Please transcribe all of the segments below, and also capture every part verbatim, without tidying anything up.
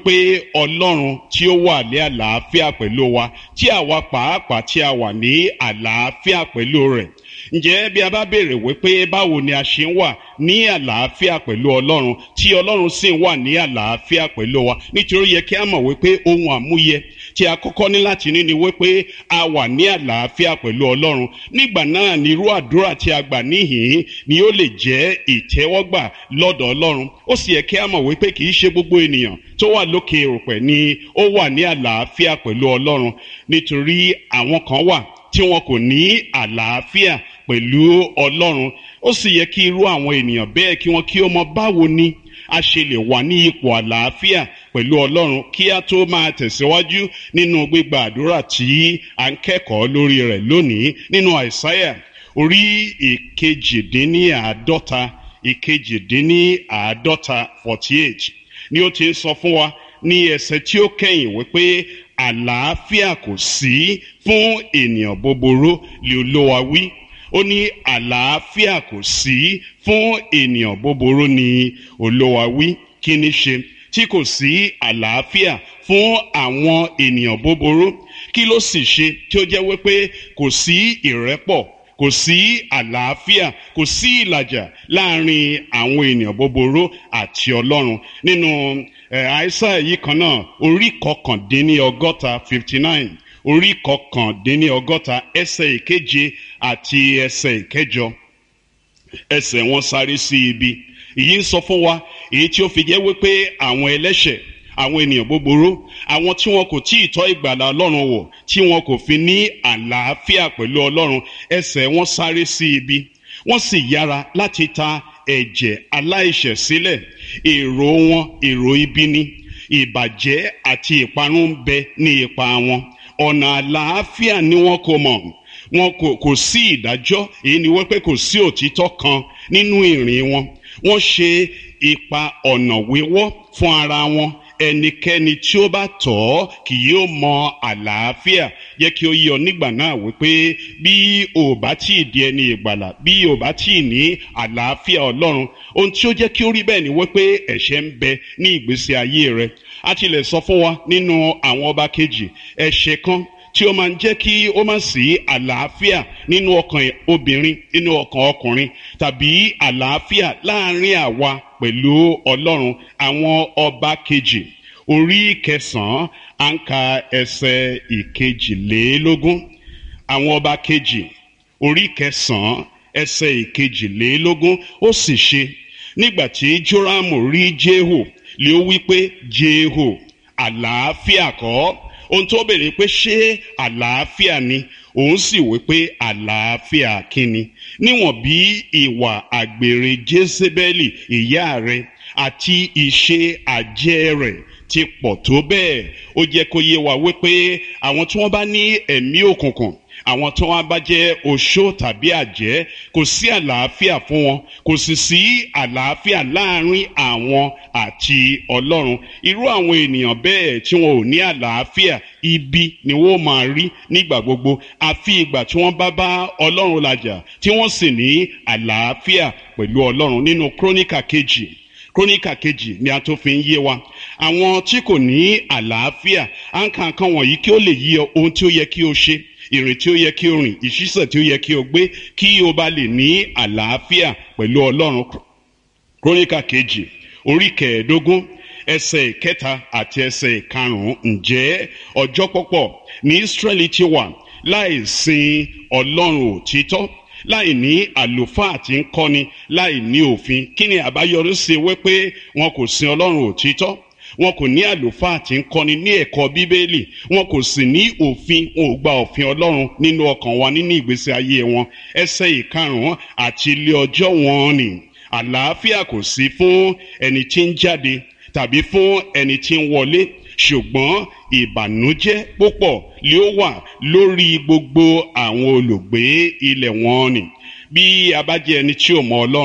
pé ọlọ́run tí ó wà ní àlàáfíà pẹ̀lú wa tí àwa pàápàá tí a wà ní àlàáfíà pẹ̀lú rẹ̀. Ǹjẹ́ bí a bá béèrè wípé báwo ni a ṣe ń wà ní àlàáfíà pẹ̀lú ọlọ́run tí ọlọ́run sì ń wà ní àlàáfíà pẹ̀lú wa, nítorí yẹ kí a mọ̀ wípé ohun àmúyẹ tí a kọ́kọ́ ní láti ní ni wípé a wà ní àlàáfíà pẹ̀lú ọlọ́run. Nígbà náà ni irú àdúrà tí a gbà níhìn ni ó lè jẹ́ ìtẹ́wọ́gbà lọ́dọ̀ ọlọ́run. Ó sì yẹ kí a mọ̀ wípé kì í ṣe gbogbo ènìyàn tó wà lókè erùpẹ̀ ni ó wà ní àlàáfíà pẹ̀lú ọlọ́run, nítorí àwọn kan wà tí wọn kò ní àlàáfíà pẹ̀lú ọlọ́run. Ó sì yẹ kí irú àwọn ènìyàn bẹ́ẹ̀ kí wọ́n kí ó mọ báwo ni a ṣe lè wà ní ipò àlàáfíà pẹ̀lú ọlọ́run kí a tó máa tẹ̀síwájú nínú gbígba àdúrà tí à ń kẹ́kọ̀ọ́ lórí rẹ̀ lónìí nínú àìsáyà orí ìkejìdínníàádọ́ta ìkejìdínníàádọ́ta forty eight ni ó ti ń sọ fún wa ní ẹsẹ̀ tí ó kẹ́yìn wípé àlàáfíà kò sí fún ènìyàn búburú lé Olúwa wí. Ó ní àlàáfíà kò sí fún ènìyàn búburú ní Olúwa wí. Kí ni ṣe tí kò sí àlàáfíà fún àwọn ènìyàn búburú? Kí ló sì ṣe tí ó jẹ́ wípé kò sí ìrẹ́pọ̀, kò sí àlàáfíà, kò sí ìlàjà láàrin àwọn ènìyàn búburú àti Ọlọ́run? Nínú àìsáyà yìí kan náà orí kọkàndínní ọgọ́ta fifty nine orí kọkàndínní ọgọ́ta ẹsẹ̀ ìkeje àti ẹsẹ̀ ìkẹjọ, ẹsẹ̀ wọn sáré sí ibi. Èyí ń sọ fún wa èyí tí ó fi jẹ́ wípé àwọn ẹlẹ́ṣẹ̀, àwọn ènìyàn búburú, àwọn tí wọn kò tí ì tọ́ ìgbàlà Ọlọ́run wò, tí wọn kò fi ní àlàáfíà pẹ̀lú Ọlọ́run, ẹsẹ̀ wọn sáré sí ibi, wọ́n sì yára láti ta ẹ̀jẹ̀ aláìṣẹ̀ sílẹ̀. Èrò wọn èrò ibi ni, ìbàjẹ́ àti ìparun ń bẹ ní ipa wọn. Ọ̀nà àlàáfíà ni wọn kò mọ̀, wọn kò kò sí ìdájọ́, èyí ni wípé kò sí òtítọ́ kan nínú ìrìn wọn. Wọ́n ṣe ipa ọ̀nà wíwọ́ fún ara wọn. Ẹnikẹ́ni tí ó bá tọ̀ ọ́ kì yóò mọ àlàáfíà. Yẹ kí ó yé ọ nígbà náà wípé bí o bá tí ì di ẹni ìgbàlà, bí o bá tí ì ní àlàáfíà Ọlọ́run, ohun tí ó jẹ́ kí ó rí bẹ́ẹ̀ ni wípé ẹ̀ṣẹ̀ ń bẹ ní ìgbésí ayé rẹ. A ti lè sọ fún wa nínú àwọn ọba kejì ẹ̀ṣẹ̀ kan tí ó máa ń jẹ́ kí ó má sí àlàáfíà nínú ọkàn obìnrin, nínú ọkàn ọkùnrin, tàbí àlàáfíà láàrin àwa pẹ̀lú Ọlọ́run. Àwọn ọba kejì orí kẹsàn-án à ń ka ẹsẹ̀ ìkejìlélógún. Àwọn ọba kejì orí kẹsàn-án ẹsẹ̀ ìkejìlélógún. Ó sì ṣe nígbà tí Jórámù rí Jéhù lé ó wí pé, Jéhù, àlàáfíà kọ́? Ohun tó béèrè pé ṣé àlàáfíà ni? Òun sì wí pé àlàáfíà kíni? Níwọ̀n bí ìwà àgbèrè Jésébélì ìyá rẹ̀ àti ìṣe àjẹ́ rẹ̀ ti pọ̀ tó bẹ́ẹ̀. Ó jẹ́ kó yé wa wípé àwọn tí wọ́n bá ní ẹ̀mí òkùnkùn, àwọn tí wọ́n bá jẹ́ oṣó tàbí àjẹ́, kò sí àlàáfíà fún wọn, kò sì sí àlàáfíà láàrin àwọn àti Ọlọ́run. Irú àwọn ènìyàn bẹ́ẹ̀ tí wọn ò ní àlàáfíà, ibi ni wọ́n máa rí nígbà gbogbo, àfi ìgbà tí wọ́n bá bá Ọlọ́run làjà tí wọ́n sì ní àlàáfíà pẹ̀lú Ọlọ́run. Nínú Króníkà kejì Króníkà kejì ni a tó fi ń yé wa àwọn tí kò ní àlàáfíà. À ń ka nǹkan wọ̀nyí kí ó lè yé ọ ohun tí ó yẹ kí o ṣe, ìrìn tí ó yẹ kí o rìn, ìṣísẹ̀ tí ó yẹ kí o gbé, kí o bá lè ní àlàáfíà pẹ̀lú Ọlọ́run. Króníkà kejì orí kẹẹ̀ẹ́dógún ẹsẹ̀ ìkẹta àti ẹsẹ̀ ìkarùn-ún. Ǹjẹ́ ọjọ́ pọ̀pọ̀ ní Ísírẹ́lì ti wà láì sin Ọlọ́run òtítọ́, láì ní àlùfáà tí ń kọ́ni, láì ní òfin. Kí ni àbáyọrí sí wípé wọn kò sin Ọlọ́run òtítọ́? Wọn kò ní àlùfáà tí ń kọ́ni ní ẹ̀kọ́ Bíbélì, wọn kò sì ní òfin, wọn ò gba òfin Ọlọ́run nínú ọkàn wa, nínú ìgbésí ayé wọn. Ẹsẹ̀ ìkarùn-ún àti ilé ọjọ́ wọn ni àlàáfíà kò sí fún ẹni tí ń jáde tàbí fún ẹni tí ń wọlé, ṣùgbọ́n ìbànújẹ́ púpọ̀ lé ó wà lórí gbogbo àwọn olùgbé ilẹ̀ wọn ni. Bí a bá jẹ́ ẹni tí ò mọ Ọlọ́run,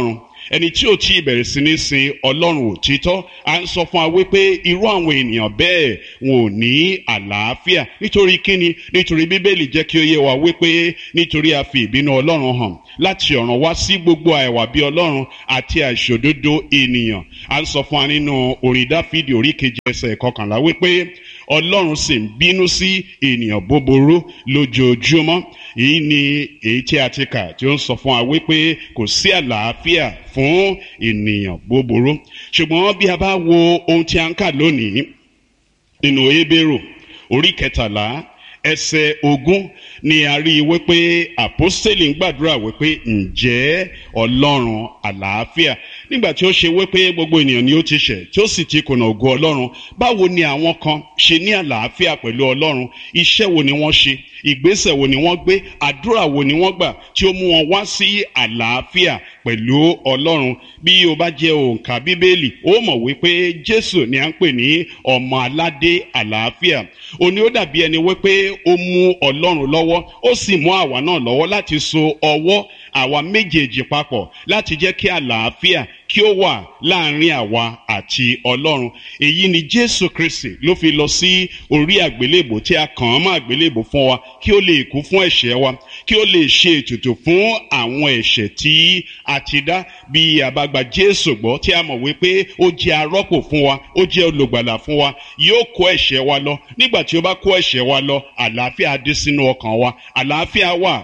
ẹni tí ò tí ì bẹ̀rẹ̀ sí ní sin ọlọ́run òtítọ́, à ń sọ fún wa wípé irú àwọn ènìyàn bẹ́ẹ̀ wọn ò ní àlàáfíà. Nítorí kíni? Nítorí bíbélì jẹ́ kí ó yé wa wípé nítorí a fi ìbínú ọlọ́run hàn láti ọ̀run wá sí gbogbo àìwà bí ọlọ́run àti àìṣòdodo ènìyàn. À ń sọ fún wa nínú orin Dáfídì orí kejì ẹsẹ̀ kọkànlá wípé ọlọ́run sì ń bínú sí ènìyàn búburú lójoojúmọ́. Èyí ni èyí tí a ti kà tí ó ń sọ fún wa wípé kò sí àlàáfíà fún ènìyàn búburú. Ṣùgbọ́n bí a bá wo ohun tí a ń kà lónìí nínú Hébérù orí kẹtàlá ẹsẹ̀ ogún ni a rí i wípé àpọ́stélì ń gbàdúrà wípé ǹjẹ́ ọlọ́run àlàáfíà, nígbà tí ó ṣe wípé gbogbo ènìyàn ni ó ti ṣẹ̀ tí ó sì ti kùnà ògo ọlọ́run, báwo ni àwọn kan ṣe ní àlàáfíà pẹ̀lú ọlọ́run? Iṣẹ́ wo ni wọ́n ṣe? Ìgbésẹ̀ wo ni wọ́n gbé? Àdúrà wo ni wọ́n gbà tí ó mú wọn wá sí àlàáfíà pẹ̀lú ọlọ́run? Bí o bá jẹ́ òǹkà bíbélì, ó mọ̀ wípé Jésù ni à ń pè ní ọmọ aládé àlàáfíà. Ó ní ó dàbí ẹni wípé ó mú ọlọ́run lọ́wọ́, ó sì mú àwa náà lọ́wọ́ láti so ọwọ́ àwa méjèèjì papọ̀ láti jẹ́ kí àlàáfíà kí ó wà láàrin àwa àti ọlọ́run. Èyí ni Jésù Kristi ló fi lọ sí orí àgbélébò tí a kàn án mọ́ àgbélébò fún wa kí ó lè kú fún ẹ̀ṣẹ̀ wa, kí ó lè ṣe ètùtù fún àwọn ẹ̀ṣẹ̀ tí a ti dá. Bí a bá gba Jésù gbọ́ tí a mọ̀ wípé ó jẹ́ arọ́pò fún wa, ó jẹ́ olùgbàlà fún wa, yóò kó ẹ̀ṣẹ̀ wa lọ. Nígbà tí ó bá kó ẹ̀ṣẹ̀ wa lọ, àlàáfíà dé sínú ọkàn wa, àlàáfíà wà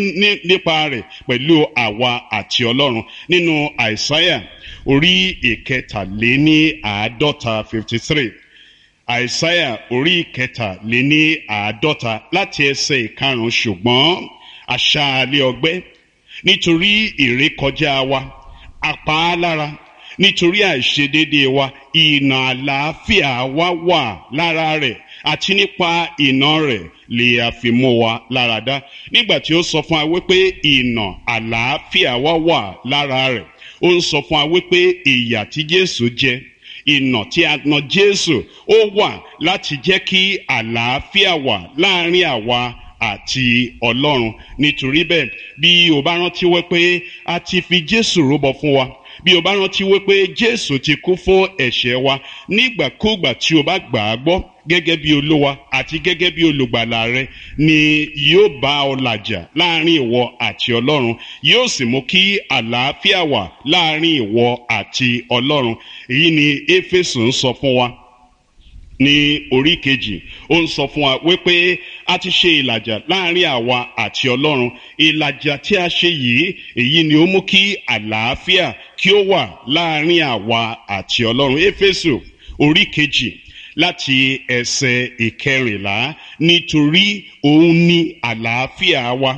nípa rẹ̀ pẹ̀lú àwa àti ọlọ́run. Nínú Àìsáyà orí ìkẹtàléní àádọ́ta fifty three, Àìsáyà orí ìkẹtàléní àádọ́ta láti ẹsẹ̀ ìkarùn-ún, ṣùgbọ́n aṣáálẹ̀ ọgbẹ́ nítorí ìrékọjá wa, apá á lára nítorí àìṣedéédéé wa, ìnà àlàáfíà wa wà lára rẹ̀, àti nípa ìnà rẹ̀ lè a fi mú wa lára dá. Nígbà tí ó sọ fún wa wípé ìnà àlàáfíà wa wà lára rẹ̀, ó ń sọ fún wa wípé ìyà tí Jésù jẹ, ìnà tí a nà Jésù, ó wà láti jẹ́ kí àlàáfíà wà láàrin àwa àti ọlọ́run. Nítorí bẹ́ẹ̀, bí o bá rántí wípé a ti fi Jésù rúbọ fún wa, bí o bá rántí wípé Jésù ti kú fún ẹ̀ṣẹ̀ wa, nígbàkúgbà tí o bá gbà á gbọ́ gẹ́gẹ́ bí Olúwa àti gẹ́gẹ́ bí olùgbàlà rẹ, ni yóò bá ọ làjà láàrin ìwọ àti ọlọ́run, yóò sì mú kí àlàáfíà wà láàrin ìwọ àti ọlọ́run. Èyí ni Éfésù ń sọ fún wa ní orí kejì. Ó ń sọ fún wa wípé a ti ṣe ìlàjà láàrin àwa àti ọlọ́run. Ìlàjà tí a ṣe yìí, èyí ni ó mú kí àlàáfíà kí ó wà láàrin àwa àti ọlọ́run. Éfésù orí kejì láti ẹsẹ̀ ìkẹrìnlá, nítorí òun ni àlàáfíà wa,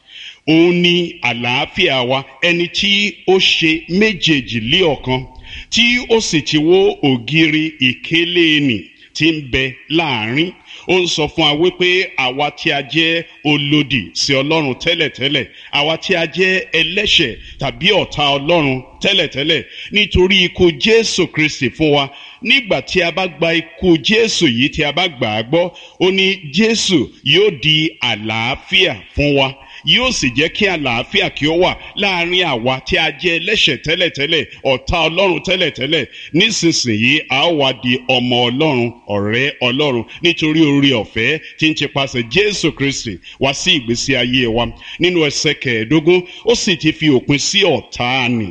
òun ni àlàáfíà wa, ẹni tí ó ṣe méjèèjì lé ọ̀kan, tí ó sì ti wó ògiri ìkélé nì tí ń bẹ láàrin. Ó ń sọ fún wa wípé àwa tí a jẹ́ olòdì sí ọlọ́run tẹ́lẹ̀tẹ́lẹ̀, àwa tí a jẹ́ ẹlẹ́ṣẹ̀ tàbí ọ̀tá ọlọ́run tẹ́lẹ̀tẹ́lẹ̀, nítorí ikú Jésù Kristi fún wa, nígbà tí a bá gba ikú Jésù yìí, tí a bá gbà á gbọ́, ó ní Jésù yóò di àlàáfíà fún wa, yóò sì jẹ́ kí àlàáfíà kí ó wà láàrin àwa tí a jẹ́ ẹlẹ́ṣẹ̀ tẹ́lẹ̀tẹ́lẹ̀, ọ̀tá ọlọ́run tẹ́lẹ̀tẹ́lẹ̀. Nísinsìnyí a ó wá di ọmọ ọlọ́run, ọ̀rẹ́ ọlọ́run, nítorí oore ọ̀fẹ́ tí ń tipasẹ̀ Jésù Kristi wá sí ìgbésí ayé wa. Nínú ẹsẹ̀ kẹẹ̀ẹ́dógún, ó sì ti fi òpin sí ọ̀tá nì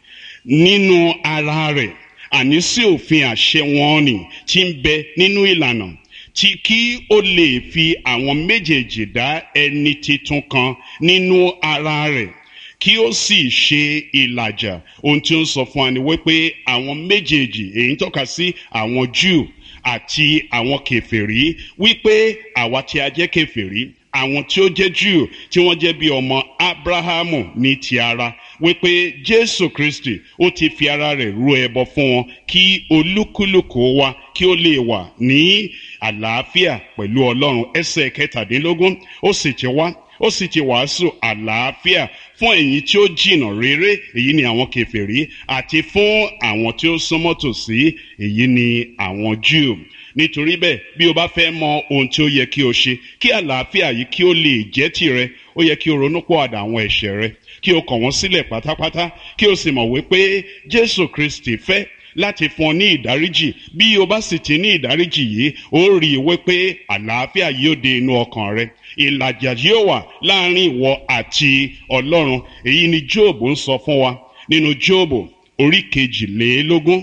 nínú ara rẹ̀, àní sí òfin àṣẹ wọn nì tí ń bẹ nínú ìlànà, tí kí ó lè fi àwọn méjèèjì dá ẹni titun kan nínú ara rẹ̀, kí ó sì ṣe ìlàjà. Ohun tí ó ń sọ fún wa ni wípé àwọn méjèèjì, èyí ń tọ́ka sí àwọn Júù àti àwọn kèfèrí, wípé àwa tí a jẹ́ kèfèrí, àwọn tí ó jẹ́ Júù tí wọ́n jẹ́ bí ọmọ Ábúráhámù ní ti ara, wípé Jésù Kristi ó ti fi ara rẹ̀ rú ẹbọ fún wọn kí olúkúlùkù wa kí ó lè wà ní àlàáfíà pẹ̀lú Ọlọ́run. Ẹsẹ̀ kẹtàdínlógún, ó sì ti wá ó sì ti wàásù àlàáfíà fún ẹ̀yin tí ó jìnnà réré, èyí ni àwọn kèfèrí, àti fún àwọn tí ó súnmọ́ tòsí, èyí ni àwọn Júù. Nítorí bẹ́ẹ̀, bí o bá fẹ́ mọ ohun tí ó yẹ kí o ṣe kí àlàáfíà yìí kí ó lè jẹ́ tìrẹ, ó yẹ kí o ronúpìwàdà àwọn ẹ̀ṣẹ̀ rẹ, kí o kọ̀ wọ́n sílẹ̀ pátápátá kí o sì mọ̀ wípé Jésù Kristi fẹ́ láti fún ọ ní ìdáríjì. Bí o bá sì ti ní ìdáríjì yìí, ó rí i wípé àlàáfíà yóò dé inú ọkàn rẹ, ìlàjà yóò wà láàrin ìwọ àti Ọlọ́run. Èyí ni Jóòbù ń sọ fún wa nínú Jóòbù orí kejìlélógún.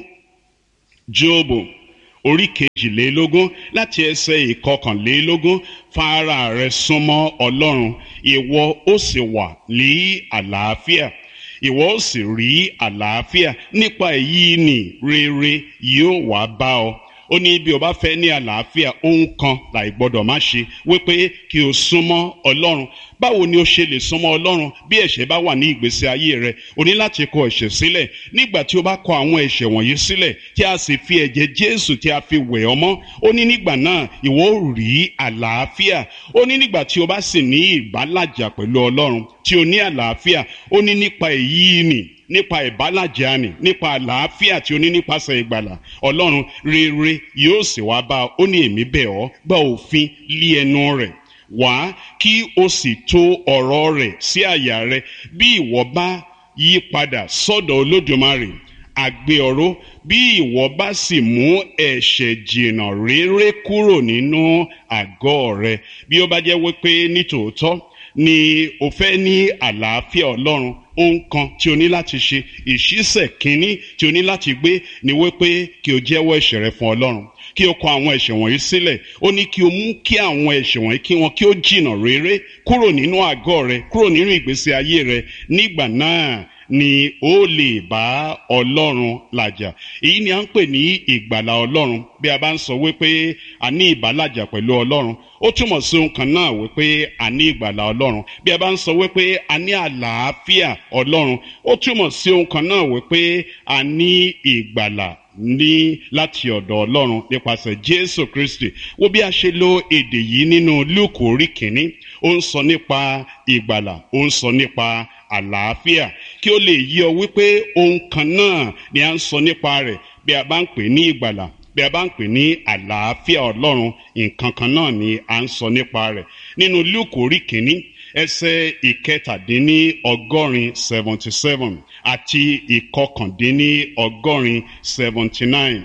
Jóòbù orí kejìlélógún láti ẹsẹ̀ ìkọkànlélógún. Fara rẹ súnmọ́ Ọlọ́run, ìwọ ó sì wà ní àlàáfíà, ìwọ ó sì rí àlàáfíà. Nípa èyí ni rere yóò wá bá ọ. Ó ní bí o bá fẹ́ ní àlàáfíà, ohun kan láì gbọ́dọ̀ má ṣe, wípé kí o súnmọ́ Ọlọ́run. Báwo ni o ṣe lè súnmọ́ Ọlọ́run bí ẹ̀ṣẹ̀ bá wà ní ìgbésí ayé rẹ? O ní láti kọ ẹ̀ṣẹ̀ sílẹ̀. Nígbà tí o bá kọ àwọn ẹ̀ṣẹ̀ wọ̀nyí sílẹ̀, tí a sì fi ẹ̀jẹ̀ Jésù tí a fi wẹ̀ ọ́ mọ́, ó ní nígbà náà ìwọ ó rí àlàáfíà. Ó ní nígbà tí o bá sì ní ìbálàjà pẹ̀lú Ọlọ́run, tí o ní àlàáfíà, ó ní nípa èyí ni nípa ìbálàjà ni nípa àlàáfíà tí o ní nípasẹ̀ ìgbàlà Ọlọ́run, rere yóò sì wá bá ọ. Ó ní èmi bẹ̀ ọ́, gba òfin lé ẹnu rẹ̀ wá, kí o sì tò ọ̀rọ̀ rẹ̀ sí àyà rẹ. Bí ìwọ bá yí padà sọ́dọ̀ Olódùmarè, àgbé ọ̀rọ̀, bí ìwọ bá sì mú ẹ̀ṣẹ̀ jìnnà réré kúrò nínú àgọ́ rẹ. Bí ó bá jẹ́ wípé nítòótọ́ ni o fẹ́ ní àlàáfíà Ọlọ́run, ohun kan tí o ní láti ṣe, ìṣísẹ̀ kínní tí o ní láti gbé ni wípé kí o jẹ́wọ́ ẹ̀ṣẹ̀ rẹ fún Ọlọ́run, kí o kọ àwọn ẹ̀ṣẹ̀ wọ̀nyí sílẹ̀. Ó ní kí o mú kí àwọn ẹ̀ṣẹ̀ wọ̀nyí kí wọn kí ó jìnnà réré kúrò nínú àgọ́ rẹ, kúrò nínú ìgbésí ayé rẹ. Nígbà náà ni ó lè bá Ọlọ́run làjà. Èyí ni à ń pè ní ìgbàlà Ọlọ́run. Bí a bá ń sọ wípé a ní ìbálàjà pẹ̀lú Ọlọ́run, ó túmọ̀ sí ohun kan náà wípé a ní ìgbàlà Ọlọ́run. Bí a bá ń sọ wípé a ní àlàáfíà Ọlọ́run, ó túmọ̀ sí ohun kan náà wípé a ní ìgbàlà ní láti ọ̀dọ̀ Ọlọ́run nípasẹ̀ Jésù Kristi. Wo bí a ṣe lo èdè yìí nínú Lúùkù orí kìíní. Ó ń sọ nípa ìgbàlà, ó ń sọ nípa àlàáfíà, kí ó lè yí ọ wípé ohun kan náà ni a ń sọ nípa rẹ̀. Bí a bá ń pè ní ìgbàlà, bí a bá ń pè ní àlàáfíà Ọlọ́run, nǹkan kan náà ni a ń sọ nípa rẹ̀. Nínú Lúùkù orí kìíní ẹsẹ̀ ìkẹtàdínní ọgọ́rin seventy seven àti ìkọkàndínní ọgọ́rin seventy nine,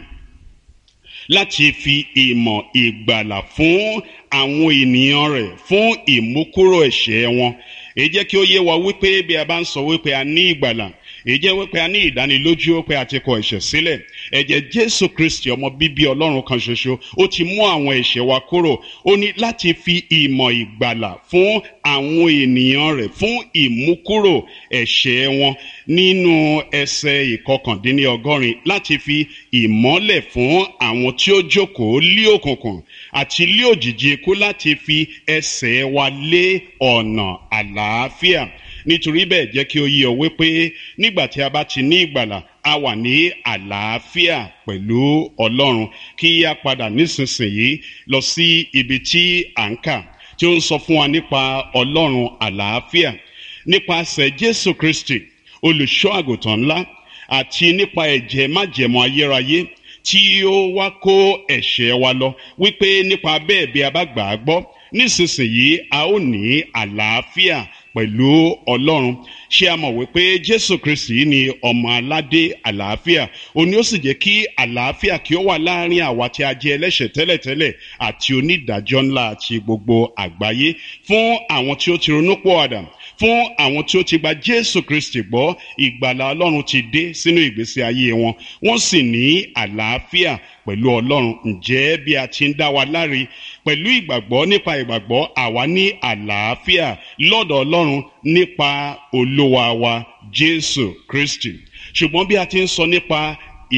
láti fi ìmọ̀ ìgbàlà fún àwọn ènìyàn rẹ̀ fún ìmúkúrò ẹ̀ṣẹ̀ wọn. Èyí jẹ́ kí ó yé wa wípé bí a bá ń sọ wípé a ní ìgbàlà, èyí jẹ́ wípé a ní ìdánilójú pé a ti kọ ẹ̀ṣẹ̀ sílẹ̀. Ẹ̀jẹ̀ Jésù Kristi ọmọ bíbí Ọlọ́run kan ṣoṣo, ó ti mú àwọn ẹ̀ṣẹ̀ wa kúrò. Ó ní láti fi ìmọ̀ ìgbàlà fún àwọn ènìyàn rẹ̀ fún ìmúkúrò ẹ̀ṣẹ̀ wọn. Nínú ẹsẹ̀ ìkọkàndínní ọgọ́rin, láti fi ìmọ́lẹ̀ fún àwọn tí ó jókòó lí òkùnkùn àti lí òjìji ikú, láti fi ẹsẹ̀ wa lé ọ̀nà àlàáfíà. Nítorí bẹ́ẹ̀ jẹ́ kí ó yé ọ wípé nígbà tí a bá ti ní ìgbàlà, a wà ní àlàáfíà pẹ̀lú Ọlọ́run. Kí a padà nísinsìnyí lọ sí ibi tí à ń kà, tí ó ń sọ fún wa nípa Ọlọ́run àlàáfíà nípasẹ̀ Jésù Kristi olùṣọ́ àgùntàn ńlá, àti nípa ẹ̀jẹ̀ májẹ̀mú ayérayé tí ó wá kó ẹ̀ṣẹ̀ wa lọ, wípé nípa bẹ́ẹ̀ bí a bá gbà á gbọ́, nísinsìnyí a ó ní àlàáfíà pẹ̀lú Ọlọ́run. Ṣé a mọ̀ wípé Jésù Kristi ni ọmọ aládé àlàáfíà? Ó ní ó sì jẹ́ kí àlàáfíà kí ó wà láàrin àwa tí a jẹ́ ẹlẹ́ṣẹ̀ tẹ́lẹ̀tẹ́lẹ̀ àti onídàájọ́ ńlá àti gbogbo àgbáyé, fún àwọn tí ó ti ronúpìwàdà, fún àwọn tí ó ti gba Jésù Kristi gbọ́. Ìgbàlà Ọlọ́run ti dé sínú ìgbésí ayé wọn, wọ́n sì ní àlàáfíà pẹ̀lú Ọlọ́run. Ǹjẹ́ bí a ti ń dá wa láre pẹ̀lú ìgbàgbọ́, nípa ìgbàgbọ́ àwa ní àlàáfíà lọ́dọ̀ Ọlọ́run nípa Olúwa wa Jésù Kristi. Ṣùgbọ́n bí a ti ń sọ nípa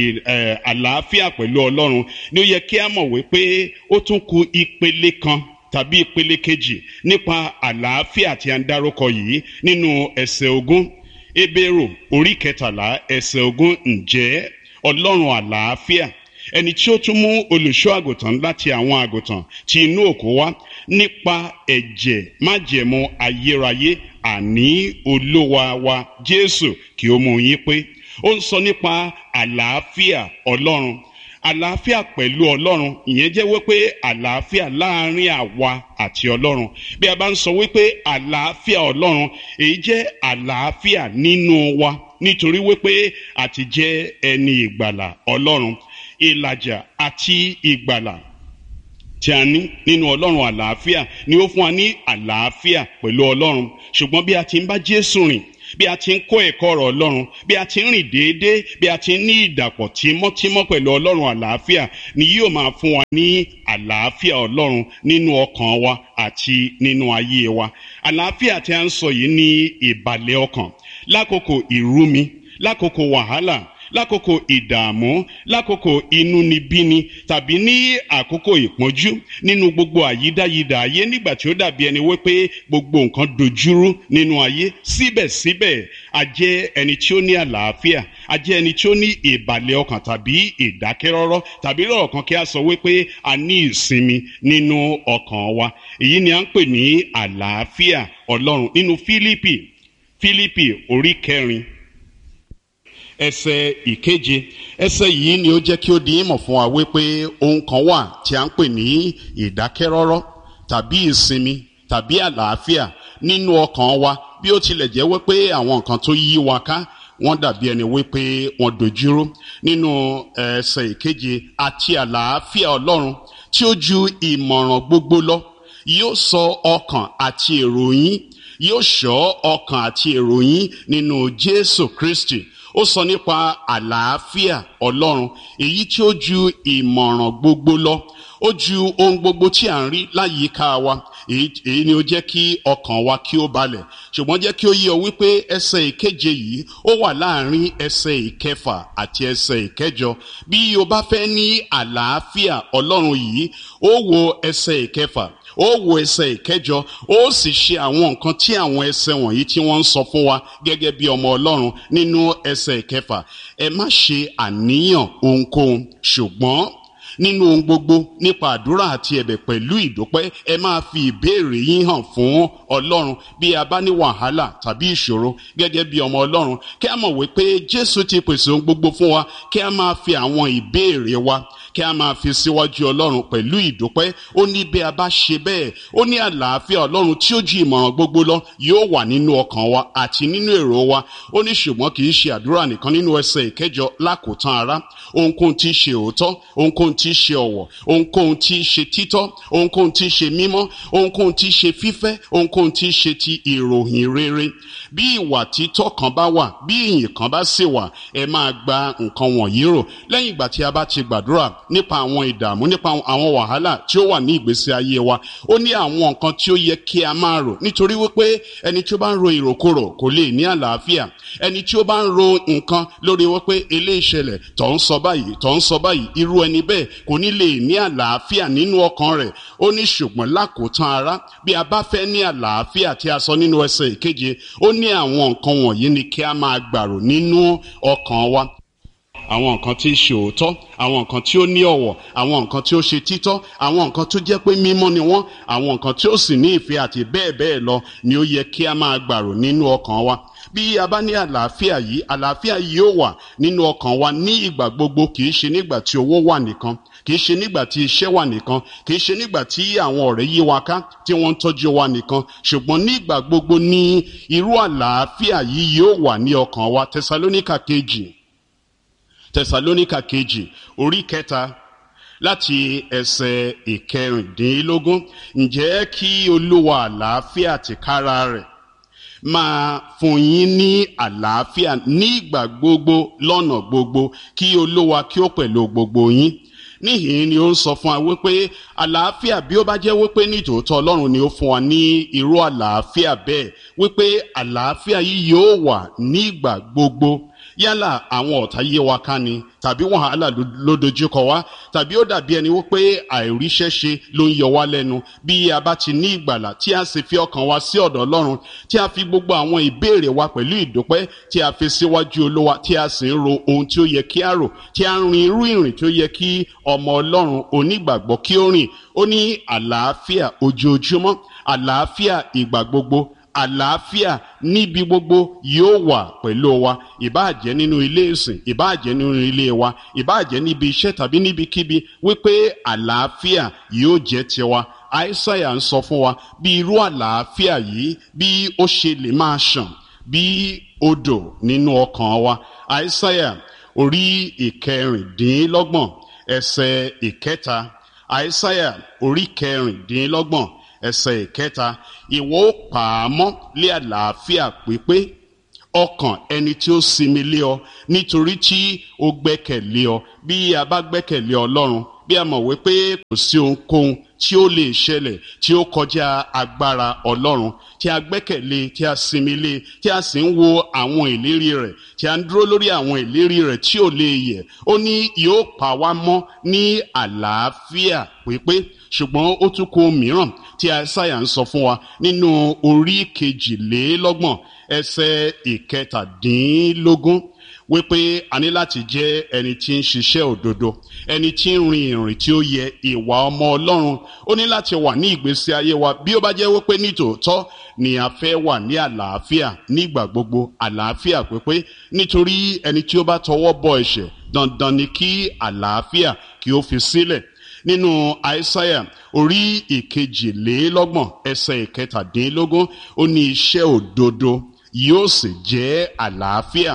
àlàáfíà pẹ̀lú Ọlọ́run, ni ó yẹ kí a mọ̀ wípé ó tún kù ìpele kan tàbí ìpele kejì nípa àlàáfíà tí a ń dárúkọ yìí nínú ẹsẹ̀ ogún. Hébérù orí kẹtàlá ẹsẹ̀ ogún. Ǹjẹ́ Ọlọ́run àlàáfíà, ẹni tí ó tún mú olùṣọ́ àgùntàn láti àwọn àgùntàn tí inú òkú wá, nípa ẹ̀jẹ̀ májẹ̀mú ayérayé, àní Olúwa wa Jésù, kí ó mú yín pé. Ó ń sọ nípa àlàáfíà Ọlọ́run. àlàáfíà pẹ̀lú ọlọ́run, ìyẹn jẹ́ wípé àlàáfíà láàrin àwa àti ọlọ́run. Bí a bá ń sọ wípé àlàáfíà ọlọ́run, èyí jẹ́ àlàáfíà nínú wa, nítorí wípé a ti jẹ́ ẹni ìgbàlà ọlọ́run. Ìlàjà àti ìgbàlà tí a ní nínú ọlọ́run àlàáfíà ni ó fún wa ní àlàáfíà pẹ̀lú ọlọ́run. Ṣùgbọ́n bí a ti ń bá Jésù rìn, bí a ti ń kọ́ ẹ̀kọ́ ọ̀rọ̀ ọlọ́run, bí a ti ń rìn déédéé, bí a ti ń ní ìdàpọ̀ tímọ́tímọ́ pẹ̀lú ọlọ́run àlàáfíà, ni yóò máa fún wa ní àlàáfíà ọlọ́run nínú ọkàn wa àti nínú ayé wa. Àlàáfíà tí a ń sọ yìí ní ìbàlẹ̀ ọkàn lákòókò ìrúmi, lákòókò wàhálà, lákòókò ìdààmú, lákòókò inúnibíni, tàbí ní àkókò ìpọ́njú, nínú gbogbo àyídáyidà ayé, nígbà tí ó dàbí ẹni wípé gbogbo nǹkan dojúrú nínú ayé. Síbẹ̀síbẹ̀ a jẹ́ ẹni tí ó ní àlàáfíà, a jẹ́ ẹni tí ó ní ìbàlẹ̀ ọkàn tàbí ìdákẹ́rọ́rọ́, tàbí lọ́rọ̀ kan kí a sọ wípé a ní ìsinmi nínú ọkàn wa. Èyí ni à ń pè ní àlàáfíà ọlọ́run. Nínú Fílípì Fílípì orí kẹrin ẹsẹ̀ ìkeje, ẹsẹ̀ yìí ni ó jẹ́ kí ó di ìmọ̀ fún wa wípé ohun kan wà tí a ń pè ní ìdákẹ́rọ́rọ́ tàbí ìsinmi tàbí àlàáfíà nínú ọkàn wa, bí ó tilẹ̀ jẹ́ wípé àwọn nǹkan tó yí wa ká wọ́n dàbí ẹni wípé wọ́n dojúrú. Nínú ẹsẹ̀ ìkeje, àti àlàáfíà ọlọ́run tí ó ju ìmọ̀ràn gbogbo lọ yóò sọ ọkàn àti èrò yín, yóò ṣọ́ ọkàn àti èrò yín nínú Jésù Kristi. Ó sọ nípa àlàáfíà ọlọ́run èyí tí ó ju ìmọ̀ràn gbogbo lọ, ó ju ohun gbogbo tí à ń rí láyìíká wa. Èyí ni ó jẹ́ kí ọkàn wa kí ó balẹ̀. Ṣùgbọ́n jẹ́ kí ó yé ọ wípé ẹsẹ̀ ìkeje yìí ó wà láàrin ẹsẹ̀ ìkẹfà àti ẹsẹ̀ ìkẹjọ. Bí o bá fẹ́ ní àlàáfíà ọlọ́run yìí, ó wo ẹsẹ̀ ìkẹfà, ó wo ẹsẹ̀ ìkẹjọ, ó sì ṣe àwọn nǹkan tí àwọn ẹsẹ̀ wọ̀nyí tí wọ́n ń sọ fún wa gẹ́gẹ́ bí ọmọ ọlọ́run nínú ẹsẹ̀ ìkẹfà. Ẹ má ṣe àníyàn ohunkóhun, ṣùgbọ́n nínú ohun gbogbo nípa àdúrà àti ẹ̀bẹ̀ pẹ̀lú ìdúpẹ́, ẹ máa fi ìbéèrè yín hàn fún ọlọ́run. Bí a bá ní wàhálà tàbí ìṣòro gẹ́gẹ́ bí ọmọ ọlọ́run, kí a mọ̀ wípé Jésù ti pèsè ohun gbogbo fún wa, kí a máa fi àwọn ìbéèrè wa kí a máa fi síwájú ọlọ́run pẹ̀lú ìdúpẹ́. Ó ní bí a bá ṣe bẹ́ẹ̀, ó ní àlàáfíà ọlọ́run tí ó ju ìmọ̀ràn gbogbo lọ yóò wà nínú ọkàn wa àti nínú èrò wa. Ó ní ṣùgbọ́n kì í ṣe àdúrà nìkan. Nínú ẹsẹ̀ ìkẹjọ, lákòótán ará, ohunkóhun tí í ṣe òótọ́, ohunkóhun tí í ṣe ọ̀wọ̀, ohunkóhun tí í ṣe títọ́, ohunkóhun tí í ṣe mímọ́, ohunkóhun tí í ṣe fífẹ́, ohunkóhun tí í ṣe ti ìròyìn rere, bí ìwà títọ́ kan bá wà, bí ìyìn kan bá sì wà, ẹ máa gba nǹkan wọ̀nyí rò. Lẹ́yìn ìgbà tí a bá ti gbàdúrà nípa àwọn ìdààmú, nípa àwọn wàhálà tí ó wà ní ìgbésí ayé wa, ó ní àwọn nǹkan tí ó yẹ kí a máa rò, nítorí wípé ẹni tí ó bá ń ro ìròkúrò kò lè ní àlàáfíà. Ẹni tí ó bá ń ro nǹkan lórí wípé eléyìí ṣẹlẹ̀, tó ń sọ báyìí, tó ń sọ báyìí, irú ẹni bẹ́ẹ̀ kò ní lè ní àlàáfíà nínú ọkàn rẹ̀. Ó ní ṣùgbọ́n lákòótán ará, bí a bá fẹ́ ní àlàáfíà tí a sọ nínú ẹsẹ̀ ìkeje, ó ní àwọn nǹkan wọ̀nyí ni kí a máa gbàrò nínú ọkàn wa. Àwọn nǹkan tí í ṣe òótọ́, àwọn nǹkan tí ó ní ọ̀wọ̀, àwọn nǹkan tí ó ṣe títọ́, àwọn nǹkan tó jẹ́ pé mímọ́ ni wọ́n, àwọn nǹkan tí ó sì ní ìfẹ́ àti bẹ́ẹ̀ bẹ́ẹ̀ lọ ni ó yẹ kí a máa gbàrò nínú ọkàn wa. Bí a bá ní àlàáfíà yìí, àlàáfíà yìí yóò wà nínú ọkàn wa ní ìgbà gbogbo. Kì í ṣe nígbà tí owó wà nìkan, kì í ṣe nígbà tí iṣẹ́ wà nìkan, kì í ṣe nígbà tí àwọn ọ̀rẹ́ yí wa ká tí wọ́n ń tọ́jú wa nìkan, ṣùgbọ́n nígbà gbogbo ní irú àlàáfíà yìí yóò wà ní ọkàn wa. Tẹsalóníkà kejì Tẹsalóníkà kejì orí kẹta láti ẹsẹ̀ ìkẹrìndínlógún. Ǹjẹ́ kí Olúwa àlàáfíà tìkára rẹ̀ máa fún yín ní àlàáfíà ní ìgbà gbogbo lọ́nà gbogbo, kí Olúwa kí ó pẹ̀lú gbogbo yín. Níhìn ni ó ń sọ fún wa wípé àlàáfíà, bí ó bá jẹ́ wípé ní tòótọ́ Ọlọ́run ni ó fún wa ní irú àlàáfíà bẹ́ẹ̀, wípé àlàáfíà yìí yóò wà ní ìgbà gbogbo. Yálà àwọn ọ̀tá yé wa ká ni, tàbí wàhálà ló dojúkọ wá, tàbí ó dàbí ẹni wípé àìríṣẹ́ ṣe ló ń yọ wá lẹ́nu. Bí a bá ti ní ìgbàlà tí a sì fi ọkàn wa sí ọ̀dọ̀ Ọlọ́run, tí a fi gbogbo àwọn ìbéèrè wa pẹ̀lú ìdúpẹ́ tí a fi síwájú Olúwa, tí a sì ń ro ohun tí ó yẹ kí a rò, tí a ń rin irú ìrìn tí ó yẹ kí ọmọ Ọlọ́run onígbàgbọ́ kí ó rìn. Ó ní àlàáfíà ojoojúmọ́, àlàáfíà ìgbà gbogbo, àlàáfíà níbi gbogbo yóò wà pẹ̀lú wa, ìbáà jẹ́ nínú ilé ìsìn, ìbáà jẹ́ nínú ilé wa, ìbáà jẹ́ níbi iṣẹ́ tàbí níbikíbi, wípé àlàáfíà yóò jẹ́ tiwa. Àìsáyà ń sọ fún wa bí irú àlàáfíà yìí bí ó ṣe lè máa ṣàn bí odò nínú ọkàn wa. Àìsáyà orí ìkẹrìndínlọ́gbọ̀n ẹsẹ̀ ìkẹta. Àìsáyà orí kẹrìndínlọ́gbọ̀n ẹsẹ̀ ìkẹta. Ìwọ ó pa á mọ́ lé àlàáfíà pípé ọkàn ẹni tí ó sinmi lé ọ, nítorí tí ó gbẹ́kẹ̀lé ọ. Bí a bá gbẹ́kẹ̀lé Ọlọ́run, bí a mọ̀ wípé kò sí ohunkóhun tí ó lè ṣẹlẹ̀ tí ó kọjá agbára Ọlọ́run, tí a gbẹ́kẹ̀lé, tí a sinmi lé, tí a sì ń wo àwọn ìlérí rẹ̀, tí a ń dúró lórí àwọn ìlérí rẹ̀ tí ò lè yẹ̀. Ó ní yóò pa wá mọ́ ní àlàáfíà pípé. Ṣùgbọ́n ó tún kó mìíràn tí Àìsáyà ń sọ fún wa nínú orí kejìlélọ́gbọ̀n ẹsẹ̀ ìkẹtàdínlógún, wípé a ní láti jẹ́ ẹni tí ń ṣiṣẹ́ òdodo, ẹni tí ń rin ìrìn tí ó yẹ, ìwà ọmọ Ọlọ́run. Ó ní láti wà ní ìgbésí ayé wa bí ó bá jẹ́ wípé nítòótọ́ ni a fẹ́ wà ní àlàáfíà nígbà gbogbo, àlàáfíà pípé. Nítorí ẹni tí ó bá tọwọ́ bọ ẹ̀ṣẹ̀, dandan ni kí àlàáfíà kí ó fi sílẹ̀. Nínú Àìsáyà orí ìkejìlélọ́gbọ̀n ẹsẹ̀ ìkẹtàdínlógún, ó ní iṣẹ́ òdodo yóò sì jẹ́ àlàáfíà,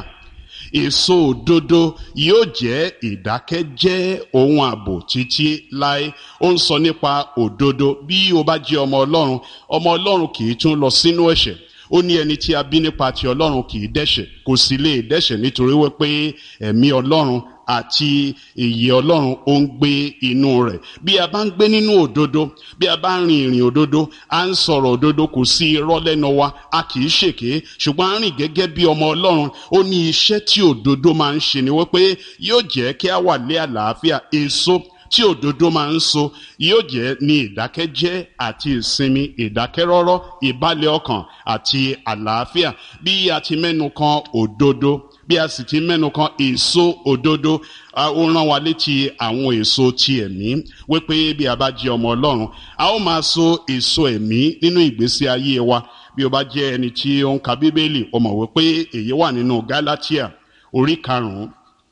èso òdodo yóò jẹ́ ìdákẹ́jẹ́ ohun ààbò títí láé. Ó ń sọ nípa òdodo. Bí o bá jẹ́ ọmọ Ọlọ́run, ọmọ Ọlọ́run kì í tún lọ sínú ẹ̀ṣẹ̀. Ó ní ẹni tí a bí nípa ti Ọlọ́run kì í dẹ́ṣẹ̀, kò sì lè dẹ́ṣẹ̀, nítorí wípé ẹ̀mí Ọlọ́run àti ìyè Ọlọ́run ó ń gbé inú rẹ̀. Bí a bá ń gbé nínú òdodo, bí a bá ń rin ìrìn òdodo, a ń sọ̀rọ̀ òdodo, kò sí irọ́ lẹ́nu wa, a kì í ṣèké, ṣùgbọ́n a rìn gẹ́gẹ́ bí ọmọ Ọlọ́run. Ó ní iṣẹ́ tí òdodo máa ń ṣe ni wípé yóò jẹ́ kí a wà lé àlàáfíà. Èso tí òdodo máa ń so yóò jẹ́ ní ìdákẹ́jẹ́ àti ìsinmi, ìdákẹ́rọ́rọ́, ìbálẹ̀ ọkàn àti àlàáfíà. Bí a ti mẹ́nu kan òdodo, bí a sì ti mẹ́nu kan èso òdodo, ó rán wa létí àwọn èso ti ẹ̀mí, wípé bí a bá jẹ́ ọmọ Ọlọ́run, a ó máa so èso ẹ̀mí nínú ìgbésí ayé wa. Bí o bá jẹ́ ẹni tí ó ń ka Bíbélì, o mọ̀ wípé èyí wà nínú Gálátíà orí karùn-ún.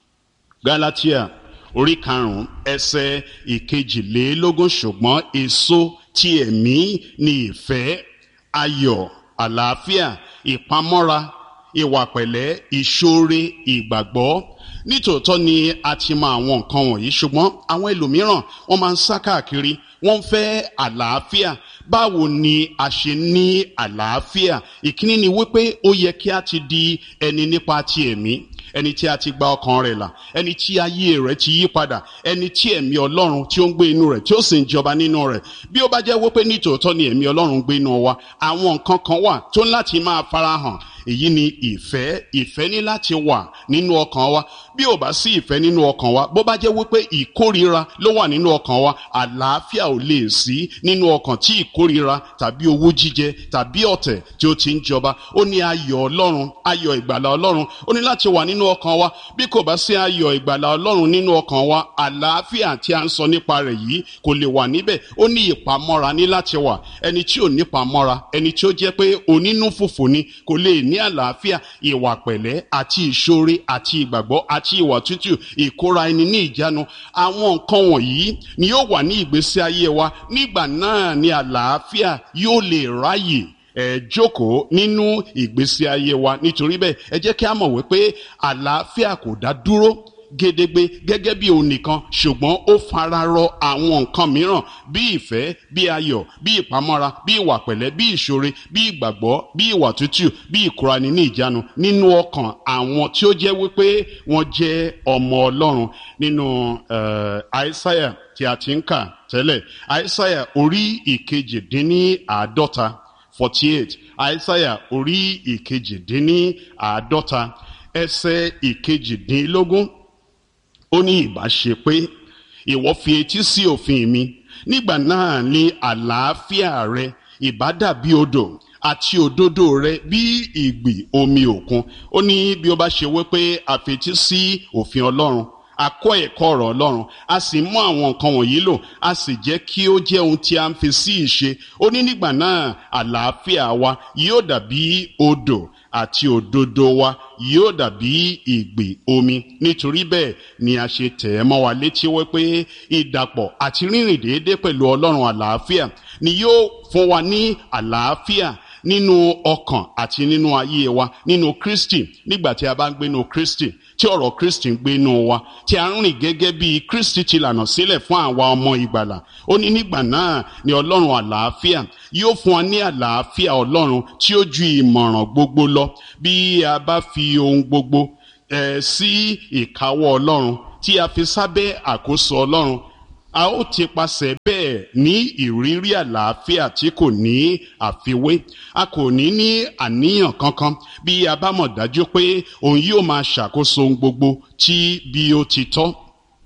Gálátíà orí karùn-ún ẹsẹ̀ ìkejìlélógún. Ṣùgbọ́n èso ti ẹ̀mí ni ìfẹ́, ayọ̀, àlàáfíà, ìpamọ́ra, ìwà pẹ̀lẹ́, ìṣoore, ìgbàgbọ́. Nítòótọ́ ni a ti mọ àwọn nǹkan wọ̀nyí, ṣùgbọ́n àwọn ẹlòmíràn wọ́n máa ń sá káàkiri, wọ́n fẹ́ àlàáfíà. Báwo ni a ṣe ní àlàáfíà? Ìkíní ni wípé ó yẹ kí a ti di ẹni nípa ti ẹ̀mí, ẹni tí a ti gba ọkàn rẹ̀ là, ẹni tí ayé rẹ̀ ti yí padà, ẹni tí ẹ̀mí Ọlọ́run tí ó ń gbé inú rẹ̀ tí ó sì ń jọba nínú rẹ̀. Bí ó bá jẹ́ wípé nítòótọ́ ni ẹ̀mí Ọlọ́run gbé inú wa, àwọn nǹkan kan wà tó ń láti máa farahàn. Èyí ni ìfẹ́. Ìfẹ́ ní láti wà nínú ọkàn wa. Bí ò bá sí ìfẹ́ nínú ọkàn wa, bó bá jẹ́ wípé ìkórira ló wà nínú ọkàn wa, àlàáfíà ò lè sí nínú ọkàn tí ìkórira tàbí owú jíjẹ tàbí ọ̀tẹ̀ tí ó ti ń jọba. Ó ní ayọ̀ Ọlọ́run, ayọ̀ ìgbàlà Ọlọ́run, ó ní láti wà nínú ọkàn wa. Bí kò bá sí ayọ̀ ìgbàlà Ọlọ́run nínú ọkàn wa, àlàáfíà tí a ń sọ nípa rẹ̀ yìí kò lè wà níbẹ̀. Ó ní ìpamọ́ra ní láti wà. Ẹni tí ò ní ìpamọ́ra, ẹni tí ó jẹ́ pé onínú fùfù ni, kò lè ní àlàáfíà. Ìwà pẹ̀lẹ́ àti ìṣoore àti ìgbàgbọ́ àti ìwà tútù, ìkóra ẹni ní ìjánu, àwọn nǹkan wọ̀nyí ni yóò wà ní ìgbésí ayé wa. Nígbà náà ni àlàáfíà yóò lè ráyè ẹ jókòó nínú ìgbésí ayé wa. Nítorí bẹ́ẹ̀, ẹ jẹ́ kí a mọ̀ wípé àlàáfíà kò dá dúró gédégbé gẹ́gẹ́ bí òun nìkan, ṣùgbọ́n ó fararọ àwọn nǹkan mìíràn bí ìfẹ́, bí ayọ̀, bí ìpamọ́ra, bí ìwà pẹ̀lẹ́, bí ìṣoore, bí ìgbàgbọ́, bí ìwà tútù, bí ìkóraẹni ní ìjánu nínú ọkàn àwọn tí ó jẹ́ wípé wọ́n jẹ́ ọmọ Ọlọ́run. Nínú Àìsáyà tí a ti ń kà tẹ́lẹ̀, Àìsáyà orí ìkejìdínláàádọ́ta forty-eight, Àìsáyà orí ìkejìdínláàádọ́ta ẹsẹ̀ ìkejìdínlógún. Ó ní ìbá ṣe pé ìwọ fi etí sí òfin mi, nígbà náà ni àlàáfíà rẹ ìbá dàbí odò àti òdodo rẹ bí ìgbì omi òkun. Ó ní bí ó bá ṣe wípé a fetí sí òfin Ọlọ́run, a kọ́ ẹ̀kọ́ ọ̀rọ̀ Ọlọ́run, a sì mú àwọn nǹkan wọ̀nyí lò, a sì jẹ́ kí ó jẹ́ ohun tí a ń fi sí ìṣe. Ó ní nígbà náà àlàáfíà wa yóò dàbí odò àti òdodo wa yóò dàbí ìgbì omi. Nítorí bẹ́ẹ̀ ni a ṣe tẹ̀ ẹ́ mọ́ wa létí wípé ìdàpọ̀ àti rírìn déédéé pẹ̀lú Ọlọ́run àlàáfíà ni yóò fún wa ní àlàáfíà nínú ọkàn àti nínú ayé wa nínú Kristi. Nígbà tí a bá ń gbé nínú Kristi, tí ọ̀rọ̀ Kristi ń gbé nínú wa, tí a ń rìn gẹ́gẹ́ bí Kristi ti lànà sílẹ̀ fún àwa ọmọ ìgbàlà, ó ní nígbà náà ni Ọlọ́run àlàáfíà yóò fún wa ní àlàáfíà Ọlọ́run tí ó ju ìmọ̀ràn gbogbo lọ. Bí a bá fi ohun gbogbo eh, sí ìkáwọ́ Ọlọ́run, tí a fi sábẹ́ àkóso Ọlọ́run, a ó ti pasẹ̀ bẹ́ẹ̀ ní ìrírí àlàáfíà tí kò ní àfiwé. A kò ní ní àníyàn kankan bí a bá mọ̀ dájú pé òun yóò máa ṣàkóso ohun gbogbo tí bí ó ti tọ́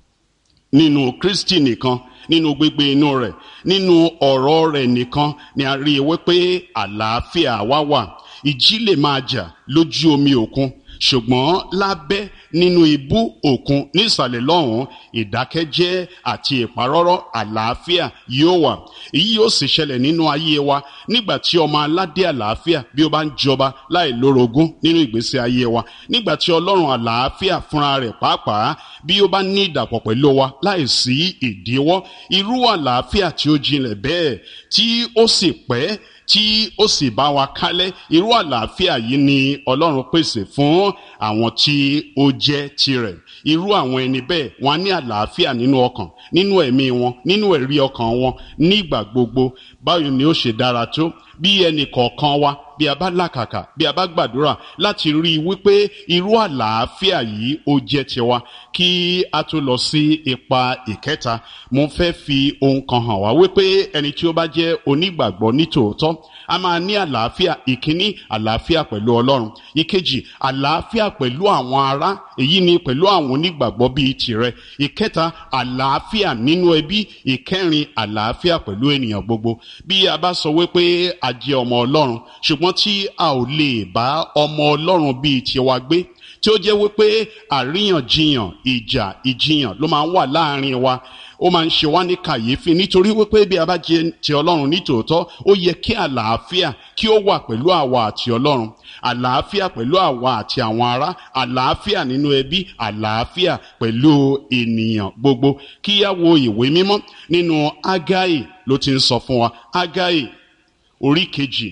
nínú Kristi nìkan, nínú gbígbé inú rẹ̀, nínú ọ̀rọ̀ rẹ̀ nìkan ni a rí i wípé àlàáfíà wá wà. Ìjì lè máa jà lójú omi òkun, ṣùgbọ́n lábẹ́ nínú ibú òkun nísàlẹ̀ lọ́hùn, ìdákẹ́jẹ́ àti ìparọ́rọ́ àlàáfíà yóò wà. Èyí yóò sì ṣẹlẹ̀ nínú ayé wa nígbà tí ọmọ aládé àlàáfíà bí ó bá ń jọba láì lórogún nínú ìgbésí ayé wa, nígbà tí Ọlọ́run àlàáfíà fúnra rẹ̀ pàápàá bí ó bá ní ìdàpọ̀ pẹ̀lú wa láì sí ìdíwọ́. Irú àlàáfíà tí ó jinlẹ̀ bẹ́ẹ̀ tí ó sì pẹ́ tí ó sì bá wa kálẹ̀, irú àlàáfíà yìí ni Ọlọ́run pèsè fún àwọn tí ó jẹ́ tirẹ̀. Irú àwọn ẹni bẹ́ẹ̀ wọ́n á ní àlàáfíà nínú ọkàn, nínú ẹ̀mí wọn, nínú ẹ̀rí ọkàn wọn nígbà gbogbo. Báwo ni ó ṣe dára tó bí ẹnì kọ̀ọ̀kan wa bí a bá làkàkà, bí a bá gbàdúrà láti rí i wípé irú àlàáfíà yìí ó jẹ́ tiwa. Kí a tó lọ sí ipa ìkẹta, mo fẹ́ fi ohun kan hàn wá wípé ẹni tí ó bá jẹ́ onígbàgbọ́ nítòótọ́ a máa ní àlàáfíà. Ìkíní, àlàáfíà pẹ̀lú Ọlọ́run. Ìkejì, àlàáfíà pẹ̀lú àwọn ará, èyí ni pẹ̀lú àwọn onígbàgbọ́ bíi tirẹ̀. Ìkẹta, àlàáfíà nínú ẹbí. Ìkẹrin, àlàáfíà pẹ̀lú ènìyàn gbogbo. Bí a bá sọ wípé a jẹ́ ọmọ Ọlọ́run, ṣùgbọ́n tí a ò lè bá ọmọ Ọlọ́run bíi tiwa gbé, tí ó jẹ́ wípé àríyànjiyàn, ìjà, ìjiyàn ló máa ń wà láàrin wa, ó máa ń ṣe wá ní kàyéfì. Nítorí wípé bí a bá jẹ́ ti Ọlọ́run nítòótọ́, ó yẹ kí àlàáfíà kí ó wà pẹ̀lú àwa àti Ọlọ́run, àlàáfíà pẹ̀lú àwa àti àwọn ará, àlàáfíà nínú ẹbí, àlàáfíà pẹ̀lú ènìyàn gbogbo. Kí a wo ìwé mímọ́ nínú Ágáì ló ti ń sọ fún wa. Ágáì orí kejì,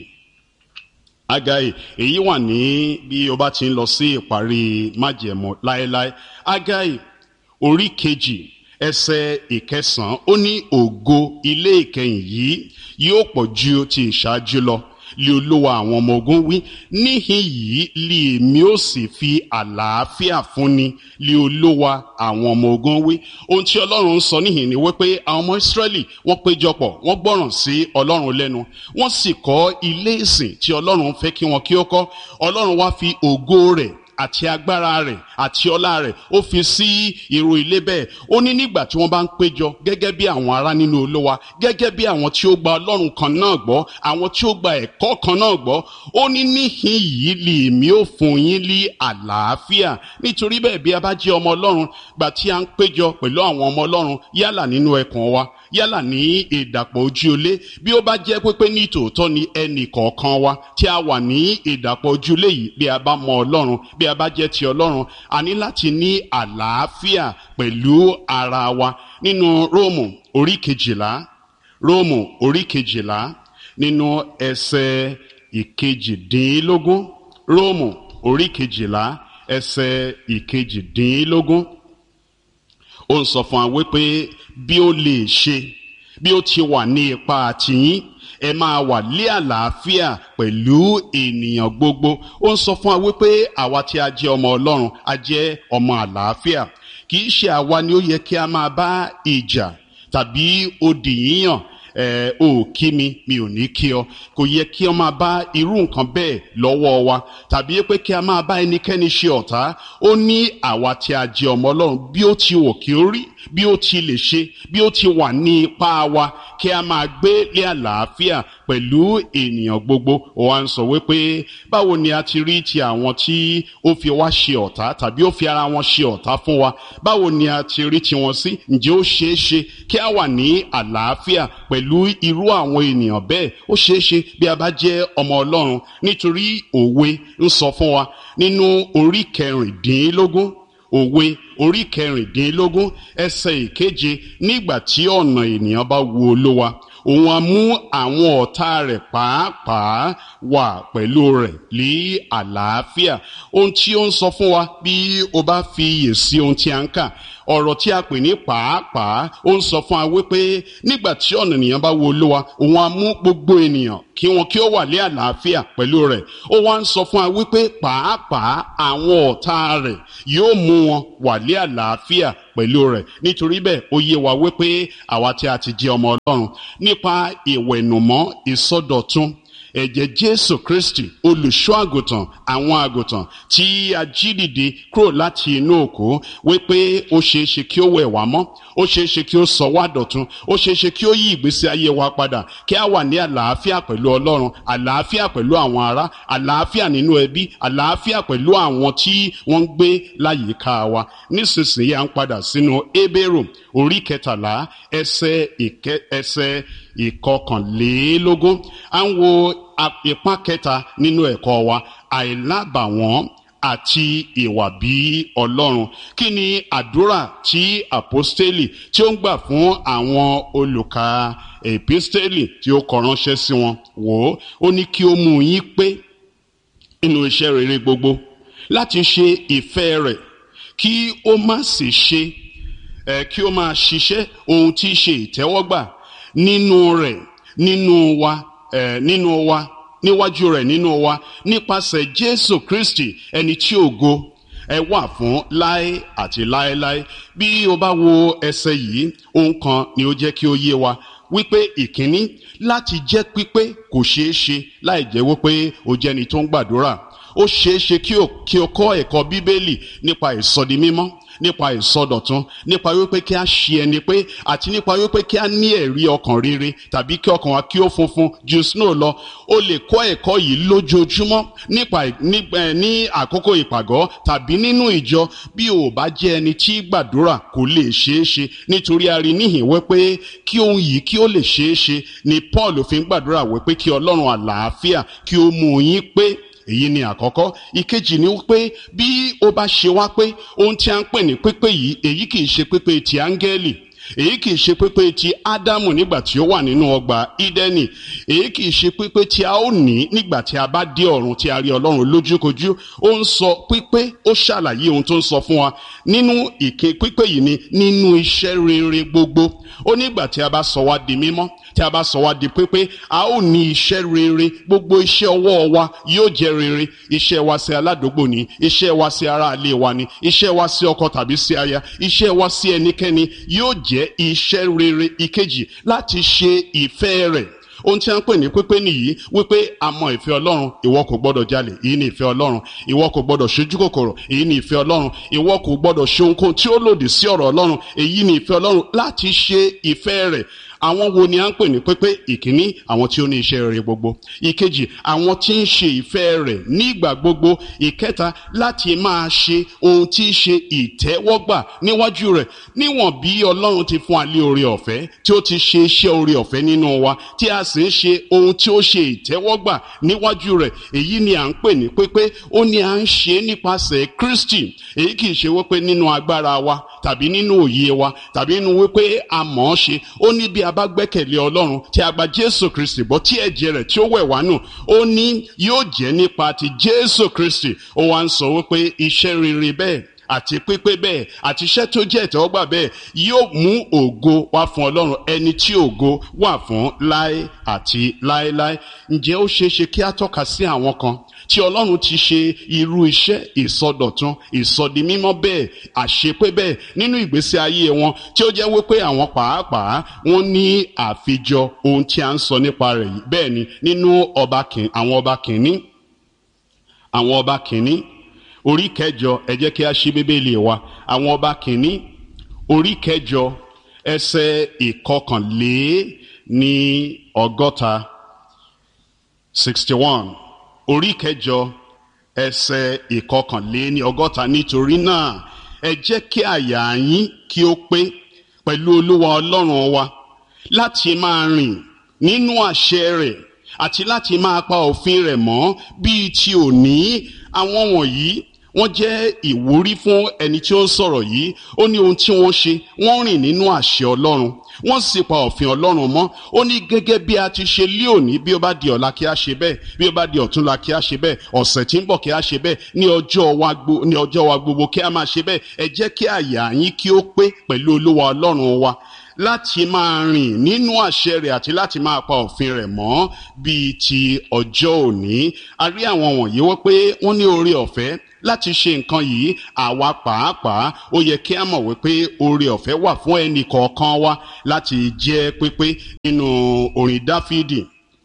Ágáì, èyí wà ní bí o bá ti ń lọ sí ìparí májẹ̀mú láéláé. Ágáì orí kejì ẹsẹ̀ ìkẹsàn-án, ó ní ògo ilé ìkẹyìn yìí yóò pọ̀ ju ti ìṣáájú lọ, lé Olúwa àwọn ọmọ ogun wí. Níhìn yìí lé èmi ó sì fi àlàáfíà fúnni, lé Olúwa àwọn ọmọ ogun wí. Ohun tí Ọlọ́run ń sọ níhìn ni wípé àwọn ọmọ Ísírẹ́lì wọ́n péjọpọ̀, wọ́n gbọ́ràn sí Ọlọ́run lẹ́nu, wọ́n sì kọ́ ilé ìsìn tí Ọlọ́run fẹ́ kí wọn kí ó kọ́. Ọlọ́run wá fi ògo rẹ̀ àti agbára rẹ̀ àti ọlá rẹ̀ ó fi sí irú ilé bẹ́ẹ̀. Ó ní nígbà tí wọ́n bá ń péjọ gẹ́gẹ́ bí àwọn ará nínú Olúwa, gẹ́gẹ́ bí àwọn tí ó gba Ọlọ́run kan náà gbọ́, àwọn tí ó gba ẹ̀kọ́ kan náà gbọ́, ó ní níhìn yìí lè mí ó fún yín ní àlàáfíà. Nítorí bẹ́ẹ̀ bí a bá jẹ́ ọmọ Ọlọ́run, gbà tí a ń péjọ pẹ̀lú àwọn ọmọ Ọlọ́run yálà nínú ẹkùn wa, yálà ní ìdàpọ̀ ojú ilé, bí ó bá jẹ́ pípé ní tòótọ́ ni ẹnì kọ̀ọ̀kan wa tí a wà ní ìdàpọ̀ ojú ilé yìí, bí a bá mọ Ọlọ́run, bí a bá jẹ́ ti Ọlọ́run, a ní láti ní àlàáfíà pẹ̀lú ara wa. Nínú Róòmù orí kejìlá, Róòmù orí kejìlá nínú ẹsẹ̀ ìkejìdínlógún, Róòmù orí kejìlá ẹsẹ̀ ìkejìdínlógún, ó ń sọ fún wa wípé bí ó lè ṣe, bí ó ti wà ní ipa àtìyín, ẹ máa wà lé àlàáfíà pẹ̀lú ènìyàn gbogbo. Ó ń sọ fún wa wípé àwa tí a jẹ́ ọmọ Ọlọ́run, a jẹ́ ọmọ àlàáfíà. Kì í ṣe àwa ni ó yẹ kí a máa bá ìjà tàbí odi yíyàn ẹ ò kí mi mi ò ní kí ọ. Kò yẹ kí ọ máa bá irú nǹkan bẹ́ẹ̀ lọ́wọ́ wa, tàbí pé kí a máa bá ẹnikẹ́ni ṣe ọ̀tá. Ó ní àwa tí a jẹ́ ọmọ Ọlọ́run, bí ó ti wò kí ó rí, bí ó ti lè ṣe, bí ó ti wà ní ipá wa, kí a máa gbé ní àlàáfíà pẹ̀lú ènìyàn gbogbo. Ó wá ń sọ wípé báwo ni a ti rí ti àwọn tí ó fi wá ṣe ọ̀tá, tàbí ó fi ara wọn ṣe ọ̀tá fún wa, báwo ni a ti rí tiwọn sí? Ǹjẹ́ ó ṣeé ṣe kí a wà ní àlàáfíà pẹ̀lú irú àwọn ènìyàn bẹ́ẹ̀? Ó ṣeé ṣe bí a bá jẹ́ ọmọ Ọlọ́run, nítorí òwe ń sọ fún wa nínú orí kẹrìndínlógún, òwe orí kẹrìndínlógún ẹsẹ̀ ìkeje, nígbà tí ọ̀nà ènìyàn bá wu Olúwa, òun á mú àwọn ọ̀tá rẹ̀ pàápàá wà pẹ̀lú rẹ̀ ní àlàáfíà. Ohun tí ó ń sọ fún wa, bí o bá fi iyè sí ohun tí a ń kà, ọ̀rọ̀ tí a pè ní pàápàá, ó ń sọ fún wa wípé nígbà tí ọ̀nà ènìyàn bá wu Olúwa, òun á mú gbogbo ènìyàn kí wọn kí ó wà ní àlàáfíà pẹ̀lú rẹ̀. Ó wá ń sọ fún wa wípé pàápàá àwọn ọ̀tá rẹ̀ yóò mú wọn wà ní àlàáfíà pẹ̀lú rẹ̀. Nítorí bẹ́ẹ̀ ó yé wa wípé àwa tí a ti jẹ́ ọmọ Ọlọ́run, nípa ìwẹ̀nùmọ́ ìsọdọ̀tun ẹ̀jẹ̀ Jésù Kristi, olùṣọ́ àgùntàn àwọn àgùntàn tí a jí dìde kúrò láti inú òkú, wípé ó ṣeé ṣe kí ó wẹ̀ wá mọ́, ó ṣeé ṣe kí ó sọ wá dọ̀tun, ó ṣeé ṣe kí ó yí ìgbésí ayé wa padà, kí a wà ní àlàáfíà pẹ̀lú Ọlọ́run, àlàáfíà pẹ̀lú àwọn ará, àlàáfíà nínú ẹbí, àlàáfíà pẹ̀lú àwọn tí wọ́n ń gbé láyìíká wa. Nísinsìnyí à ń padà sínú Hébérù orí kẹtàlá ẹsẹ̀ ìkẹ ẹsẹ̀ ìkọkànlélógún. À ń wo ipa kẹta nínú ẹ̀kọ́ wa, àìlábàwọ́n àti ìwà bí Ọlọ́run. Kí ni àdúrà tí àpọ́stélì tí ó ń gbà fún àwọn olùkà èpístélì tí ó kọ ránṣẹ́ sí wọn? Wò ó, ó ní kí ó mú yín pé nínú iṣẹ́ rere gbogbo, láti ṣe ìfẹ́ rẹ̀, kí ó má sì ṣe ẹ̀ kí ó máa ṣiṣẹ́ ohun tí í ṣe ìtẹ́wọ́gbà nínú rẹ̀, nínú wa ẹ̀ nínú wa níwájú rẹ̀ nínú wa, nípasẹ̀ Jésù Kristi, ẹni tí ògo ẹ wà fún láé àti láéláé. Bí o bá wo ẹsẹ̀ yìí, ohun kan ni ó jẹ́ kí ó yé wa, wípé ìkíní, láti jẹ́ pípé kò ṣeé ṣe láì jẹ́ wípé o jẹ́ ẹni tó ń gbàdúrà. Ó ṣeé ṣe kí o kí o kọ́ ẹ̀kọ́ Bíbélì nípa ìsọdi mímọ́, nípa ìsọdọ̀tun, nípa wípé kí a ṣe ẹni pé, àti nípa wípé kí a ní ẹ̀rí ọkàn rere, tàbí kí ọkàn wa kí ó funfun ju snow lọ. O lè kọ́ ẹ̀kọ́ yìí lójoojúmọ́ nípa nípa ní àkókò ìpàgọ́ tàbí nínú ìjọ. Bí o bá jẹ́ ẹni tí gbàdúrà, kò lè ṣeé ṣe, nítorí a rí níhìn wípé kí ohun yìí kí ó lè ṣeé ṣe ni Paul fi ń gbàdúrà wípé kí Ọlọ́run àlàáfíà kí ó mú yín pé. Èyí ni àkọ́kọ́. Ìkejì ni wípé bí ó bá ṣe wá pé ohun tí a ń pè ní pípé yìí, èyí kìí ṣe pípé ti áńgẹ́lì, èyí kìí ṣe pípé ti Ádámù nígbà tí ó wà nínú ọgbà Ídẹ́nì, èyí kìí ṣe pípé tí a ó ní nígbà tí a bá dé ọ̀run tí a rí Ọlọ́run lójúkojú. Ó ń sọ pípé, ó ṣàlàyé ohun tó ń sọ fún wa nínú ìké pípé yìí ni nínú iṣẹ́ rere gbogbo. Ó nígbà tí a bá sọ wá di mímọ́, tí a bá sọ wá di pípé, a ó ní iṣẹ́ rere, gbogbo iṣẹ́ ọwọ́ wa yóò jẹ́ rere. Iṣẹ́ wa sí aládùúgbò ni, iṣẹ́ wa sí ará ilé wa ni, iṣẹ́ wa sí ọkọ tàbí sí aya, iṣẹ́ wa sí ẹnikẹ́ni yóò jẹ́ iṣẹ́ rere. Ìkejì, láti ṣe ìfẹ́ rẹ̀. Ohun tí a ń pè ní pípé nìyí, wípé a mọ ìfẹ́ Ọlọ́run, ìwọ kò gbọdọ̀ jalè, èyí ni ìfẹ́ Ọlọ́run. Ìwọ kò gbọdọ̀ ṣojú kòkòrò, èyí ni ìfẹ́ Ọlọ́run. Ìwọ kò gbọdọ̀ ṣe ohunkóhun tí ó lòdì sí ọ̀rọ̀ Ọlọ́run, èyí ni ìfẹ́ Ọlọ́run. Láti ṣe ìfẹ́ rẹ̀. Àwọn wo ni a ń pè ní pípé? Ìkíní, àwọn tí ó ní iṣẹ́ rere gbogbo. Ìkejì, àwọn tí ń ṣe ìfẹ́ rẹ̀ nígbà gbogbo. Ìkẹta, láti máa ṣe ohun tí í ṣe ìtẹ́wọ́gbà níwájú rẹ̀. Níwọ̀n bí Ọlọ́run ti fún wa ní oore ọ̀fẹ́, tí ó ti ṣe iṣẹ́ oore ọ̀fẹ́ nínú wa, tí a sì ń ṣe ohun tí ó ṣe ìtẹ́wọ́gbà níwájú rẹ̀, èyí ni à ń pè ní pípé. Ó ní à ń ṣe nípasẹ̀ Kristi. Èyí kìí ṣe wípé nínú agbára wa, tàbí nínú òye wa, tàbí nínú wípé a mọ̀ ọ́ ṣe. Ó ní bí a bá gbẹ́kẹ̀lé Ọlọ́run, tí a gba Jésù Kristi bọ́, tí ẹ̀jẹ̀ rẹ̀ tí ó wẹ̀ wá nù, ó ní yóò jẹ́ nípa ti Jésù Kristi. Ó wá ń sọ wípé iṣẹ́ rere bẹ́ẹ̀ àti pípé bẹ́ẹ̀ àti iṣẹ́ tó jẹ́ ìtẹ́wọ́gbà bẹ́ẹ̀ yóò mú ògo wá fún Ọlọ́run, ẹni tí ògo wà fún láé àti láéláé. Ǹjẹ́ ó ṣeé ṣe kí a tọ́ka sí àwọn kan tí Ọlọ́run ti ṣe irú iṣẹ́ ìsọdọ̀tun ìsọdimímọ́ bẹ́ẹ̀ àṣepé bẹ́ẹ̀ nínú ìgbésí ayé wọn, tí ó jẹ́ wípé àwọn pàápàá wọ́n ní àfijọ ohun tí a ń sọ nípa rẹ̀ yìí. Bẹ́ẹ̀ ni nínú ọba kìíní àwọn ọba kìíní àwọn ọba kìíní orí kẹjọ, ẹ jẹ́ kí a ṣí bíbélì wa. Àwọn ọba kìíní orí kẹjọ ẹsẹ̀ ìkọkànlé ní ọgọ́ta sixty one. Orí kẹjọ ẹsẹ̀ ìkọkànlé ní ọgọ́ta. Nítorí náà ẹ jẹ́ kí àyà yín kí ó pé pẹ̀lú Olúwa Ọlọ́run wa, láti máa rìn nínú àṣẹ rẹ̀ àti láti máa pa òfin rẹ̀ mọ́ bíi ti òní. Àwọn wọ̀nyí wọ́n jẹ́ ìwúrí fún ẹni tí ó ń sọ̀rọ̀ yìí. Ó ní ohun tí wọ́n ṣe, wọ́n rìn nínú àṣẹ Ọlọ́run, wọ́n sì pa òfin Ọlọ́run mọ́. Ó ní gẹ́gẹ́ bí a ti ṣe lé òní, bí ó bá di ọ̀la kí a ṣe bẹ́ẹ̀, bí ó bá di ọ̀túnla kí a ṣe bẹ́ẹ̀, ọ̀sẹ̀ tí ń bọ̀ kí a ṣe bẹ́ẹ̀, ní ọjọ́ wa gbogbo ní ọjọ́ wa gbogbo kí a máa ṣe bẹ́ẹ̀. Ẹ jẹ́ kí àyà yín kí ó pé pẹ̀lú Olúwa Ọlọ́run wa, láti máa rìn nínú àṣẹ rẹ̀ àti láti máa pa òfin rẹ̀ mọ́ bíi ti ọjọ́ òní. A rí àwọn wọ̀nyí wọ́n pé wọ́n ní oore ọ̀fẹ́ láti ṣe nǹkan yìí. Àwa pàápàá ó yẹ kí a mọ̀ wípé oore ọ̀fẹ́ wà fún ẹnì kọ̀ọ̀kan wa láti jẹ́ pípé. Nínú orin Dáfídì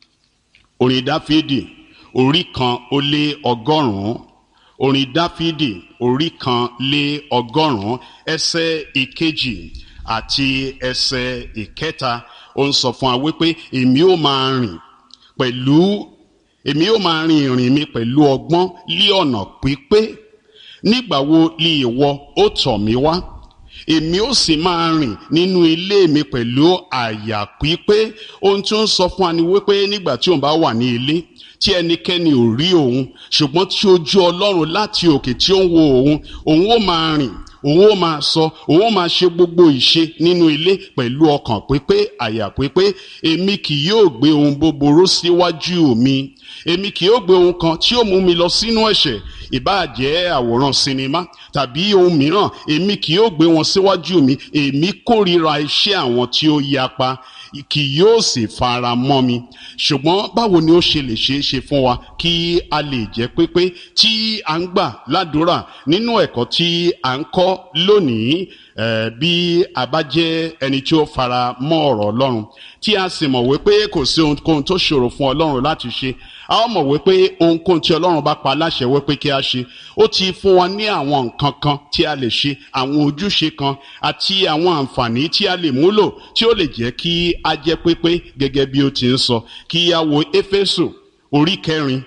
orin Dáfídì orí kan ó lé ọgọ́rùn-ún orin Dáfídì orí kan lé ọgọ́rùn-ún ẹsẹ̀ ìkejì àti ẹsẹ̀ ìkẹta, ó ń sọ fún wa wípé èmi ó máa rìn pẹ̀lú èmi ó máa rin ìrìn mi pẹ̀lú ọgbọ́n lí ọ̀nà pípé. Nígbà wo li ìwọ ó tọ̀ mí wá? Èmi ó sì máa rìn nínú ilé mi pẹ̀lú àyà pípé. Ohun tí ó ń sọ fún wa ni wípé nígbà tí òun bá wà ní ilé, tí ẹnikẹ́ni ò rí òun, ṣùgbọ́n tí ojú Ọlọ́run láti òkè tí ó ń wo òun, òun ó máa rìn, òun ó máa sọ, òun ó máa ṣe gbogbo ìṣe nínú ilé pẹ̀lú ọkàn pípé, àyà pípé. Èmi kì yóò gbé ohun búburú síwájú mi, èmi kì yóò gbé ohun kan tí ó mú mi lọ sínú ẹ̀ṣẹ̀, ìbáà jẹ́ àwòrán sinimá tàbí ohun mìíràn, èmi kì yóò gbé wọn síwájú mi. Èmi kórìíra iṣẹ́ àwọn tí ó yapa, kì yóò sì fara mọ́ mi. Ṣùgbọ́n báwo ni ó ṣe lè ṣeé ṣe fún wa kí a lè jẹ́ pípé tí a ń gbà ládùúrà nínú ẹ̀kọ́ tí a ń kọ́ lónìí? Eh, bí a bá jẹ́ ẹni tí ó fara mọ́ ọ̀rọ̀ Ọlọ́run, tí a sì mọ̀ wípé kò sí ohunkóhun tó ṣòro fún Ọlọ́run láti ṣe, a ó mọ̀ wípé ohunkóhun tí Ọlọ́run bá pa láṣẹ wípé kí a ṣe, ó ti fún wa ní àwọn nǹkan kan tí a lè ṣe, àwọn ojúṣe kan àti àwọn àǹfààní tí a lè múlò tí ó lè jẹ́ kí a jẹ́ pípé gẹ́gẹ́ bí ó ti ń sọ. Kí a wo Éfésù orí kẹrin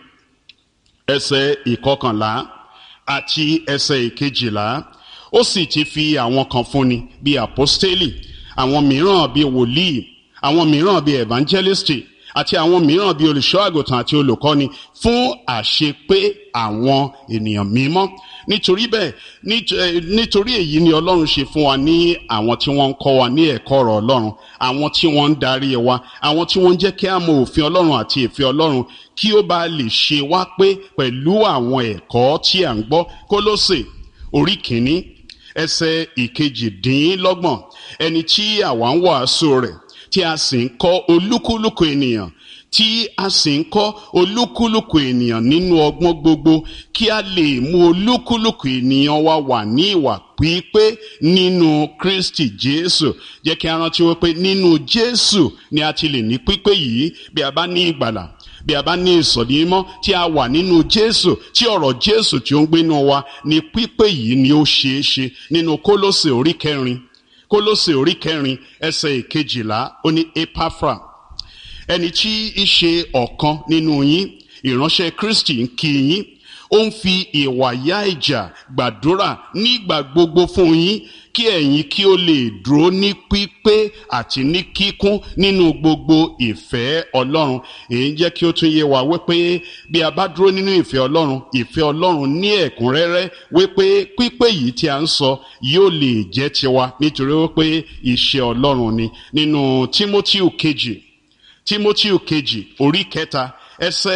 ẹsẹ̀ ìkọkànlá àti ẹsẹ̀ ìkejìlá. Ó sì ti fi àwọn kan fúnni bíi àpọ́stélì, àwọn mìíràn bíi wòlíì, àwọn mìíràn bíi evangelisti, àti àwọn mìíràn bíi olùṣọ́ àgùntàn àti olùkọ́ni fún àṣepé àwọn ènìyàn mímọ́. Nítorí bẹ́ẹ̀, nítorí èyí ni Ọlọ́run ṣe fún wa ní àwọn tí wọ́n ń kọ́ wa ní ẹ̀kọ́ ọ̀rọ̀ Ọlọ́run, àwọn tí wọ́n ń darí wa, àwọn tí wọ́n ń jẹ́ kí a mọ òfin Ọlọ́run àti ìfẹ́ Ọlọ́run, kí ó bá lè ṣe wá pé pẹ̀lú àwọn ẹ̀kọ́ tí à ń gbọ́. Kólósè orí kìíní ẹsẹ̀ ìkejìdínlọ́gbọ̀n. Ẹni tí àwa ń wàásù rẹ̀, tí a sì ń kọ́ olúkúlùkù ènìyàn tí a sì ń kọ́ olúkúlùkù ènìyàn nínú ọgbọ́n gbogbo, kí a lè mú olúkúlùkù ènìyàn wa wà ní ìwà pípé nínú Kristi Jésù. Jẹ́ kí a rántí wípé nínú Jésù ni a ti lè ní pípé yìí. Bí a bá ní ìgbàlà, bí a bá ní ìsọ̀dí mímọ́, tí a wà nínú Jésù, tí ọ̀rọ̀ Jésù tí ó ń gbénú wa, ni pípé yìí ni ó ṣeé ṣe. Nínú Kólósè orí kẹrin Kólósè orí kẹrin ẹsẹ̀ ìkejìlá, ó ní Epafra, ẹni tí í ṣe ọ̀kan nínú yín, ìránṣẹ́ Kristi, ń kí yín. Ó ń fi ìwà yá ìjà gbàdúrà nígbà gbogbo fún yín, kí ẹ̀yin kí ó lè dúró ní pípé àti ní kíkún nínú gbogbo ìfẹ́ Ọlọ́run. Èyí jẹ́ kí ó tún yé wa wípé bí a bá dúró nínú ìfẹ́ Ọlọ́run, ìfẹ́ Ọlọ́run ní ẹ̀kúnrẹ́rẹ́, wípé pípé yìí tí a ń sọ yóò lè jẹ́ tiwa, nítorí wípé iṣẹ́ Ọlọ́run ni. Nínú Tímótíù kejì Tímótíù kejì orí kẹta ẹsẹ̀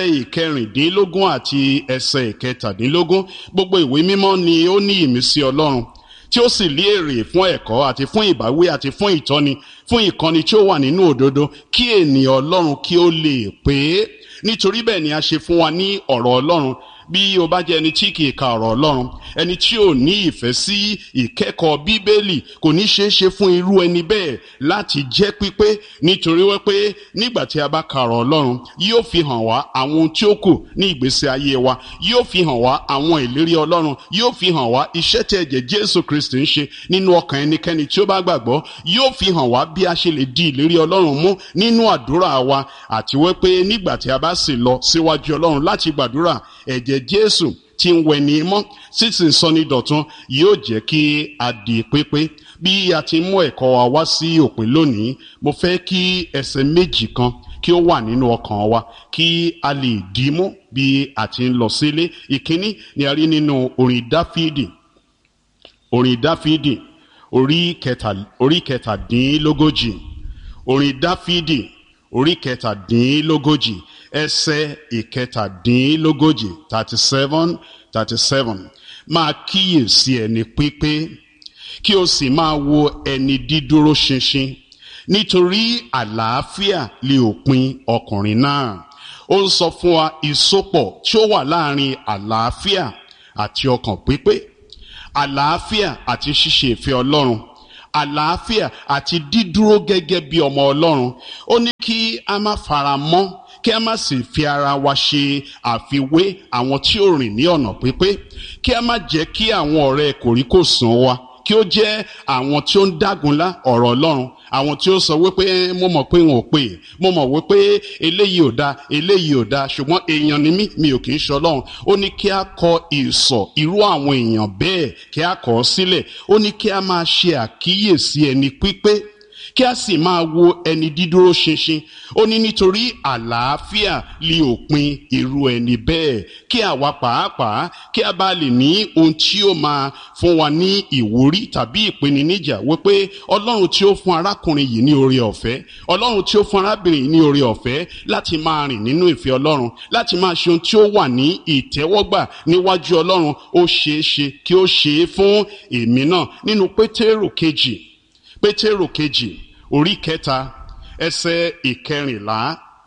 ìkẹrìndínlógún àti ẹsẹ̀ ìkẹtàdínlógún. Gbogbo ìwé mímọ́ ni ó ní ìmísí Ọlọ́run, tí ó sì lé èrè fún ẹ̀kọ́ àti fún ìbáwí àti fún ìtọ́ni fún ìkọ́ni tí ó wà nínú òdodo kí ènìyàn Ọlọ́run kí ó lè pé. Nítorí bẹ́ẹ̀ ni a ṣe fún wa ní ọ̀rọ̀ Ọlọ́run. Bí o bá jẹ́ ẹni tí kìí ka ọ̀rọ̀ Ọlọ́run, ẹni tí ò ní ìfẹ́ sí ìkẹ́kọ̀ọ́ Bíbélì, kò ní ṣeé ṣe fún irú ẹni bẹ́ẹ̀ láti jẹ́ pípé, nítorí wípé nígbà tí a bá ka ọ̀rọ̀ Ọlọ́run yóò fi hàn wá àwọn ohun tí ó kù ní ìgbésí ayé wa, yóò fi hàn wá àwọn ìlérí Ọlọ́run, yóò fi hàn wá iṣẹ́ tí ẹ̀jẹ̀ Jésù Kristi ń ṣe nínú ọkàn ẹnikẹ́ni tí ó bá gbàgbọ́, yóò fi hàn wá bí a ṣe lè di ìlérí Ọlọ́run mú nínú àdúrà wa, àti wípé nígbà tí a bá sì lọ síwájú Ọlọ́run láti gbàdúrà, ẹ̀jẹ̀ Jésù tí ń wẹni mọ́ sísì ń sọ ní dọ̀tun yóò jẹ́ kí a di pépé. Bí a ti mú ẹ̀kọ́ wa wá sí òpin lónìí, mo fẹ́ kí ẹsẹ̀ méjì kan kí ó wà nínú ọkàn wa kí a lè dìímú bí a ti ń lọ sílé. Ìkíní ni a rí nínú orin Dáfídì, orin Dáfídì orí kẹta orí kẹtàdínlógójì, orin Dáfídì orí kẹtàdínlógójì ẹsẹ̀ ìkẹtàdínlógójì thirty seven thirty seven. Máa kíyèsí ẹni pípé kí o sì máa wo ẹni dídúró ṣinṣin, nítorí àlàáfíà lè òpin ọkùnrin náà. Ó ń sọ fún wa ìsopọ̀ tí ó wà láàrin àlàáfíà àti ọkàn pípé, àlàáfíà àti ṣíṣe ìfẹ́ Ọlọ́run, àlàáfíà àti dídúró gẹ́gẹ́ bí ọmọ Ọlọ́run. Ó ní kí a má fara mọ́, kí a má sì fi ara wa ṣe àfiwé àwọn tí ó rìn ní ọ̀nà pípé, kí a má jẹ́ kí àwọn ọ̀rẹ́ kòríkòsùn wa kí ó jẹ́ àwọn tí ó ń dágunlá ọ̀rọ̀ Ọlọ́run, àwọn tí ó sọ wípé mo mọ̀ pé wọn ò pè, mo mọ̀ wípé eléyìí ò da, eléyìí ò da, ṣùgbọ́n èèyàn ni mí, mi ò kì í ṣe Ọlọ́run. Ó ní kí a kọ ìsọ̀ irú àwọn èèyàn bẹ́ẹ̀, kí a kọ̀ ọ́ sílẹ̀. Ó ní kí a máa ṣe àkíyèsí ẹni pípé, kí a sì máa wo ẹni dídúró ṣinṣin. Ó ní nítorí àlàáfíà lè òpin irú ẹni bẹ́ẹ̀, kí àwa pàápàá kí a bá lè ní ohun tí ó máa fún wa ní ìwúrí tàbí ìpèníjà wípé Ọlọ́run tí ó fún arákùnrin yìí ní oore ọ̀fẹ́, Ọlọ́run tí ó fún arábìnrin yìí ní oore ọ̀fẹ́ láti máa rìn nínú ìfẹ́ Ọlọ́run, láti máa ṣe ohun tí ó wà ní ìtẹ́wọ́gbà níwájú Ọlọ́run, ó ṣeé ṣe kí ó ṣe é fún èmi náà. Nínú Pétérù kejì, Pétérù kejì orí kẹta ẹsẹ̀ ìkẹrìnlá.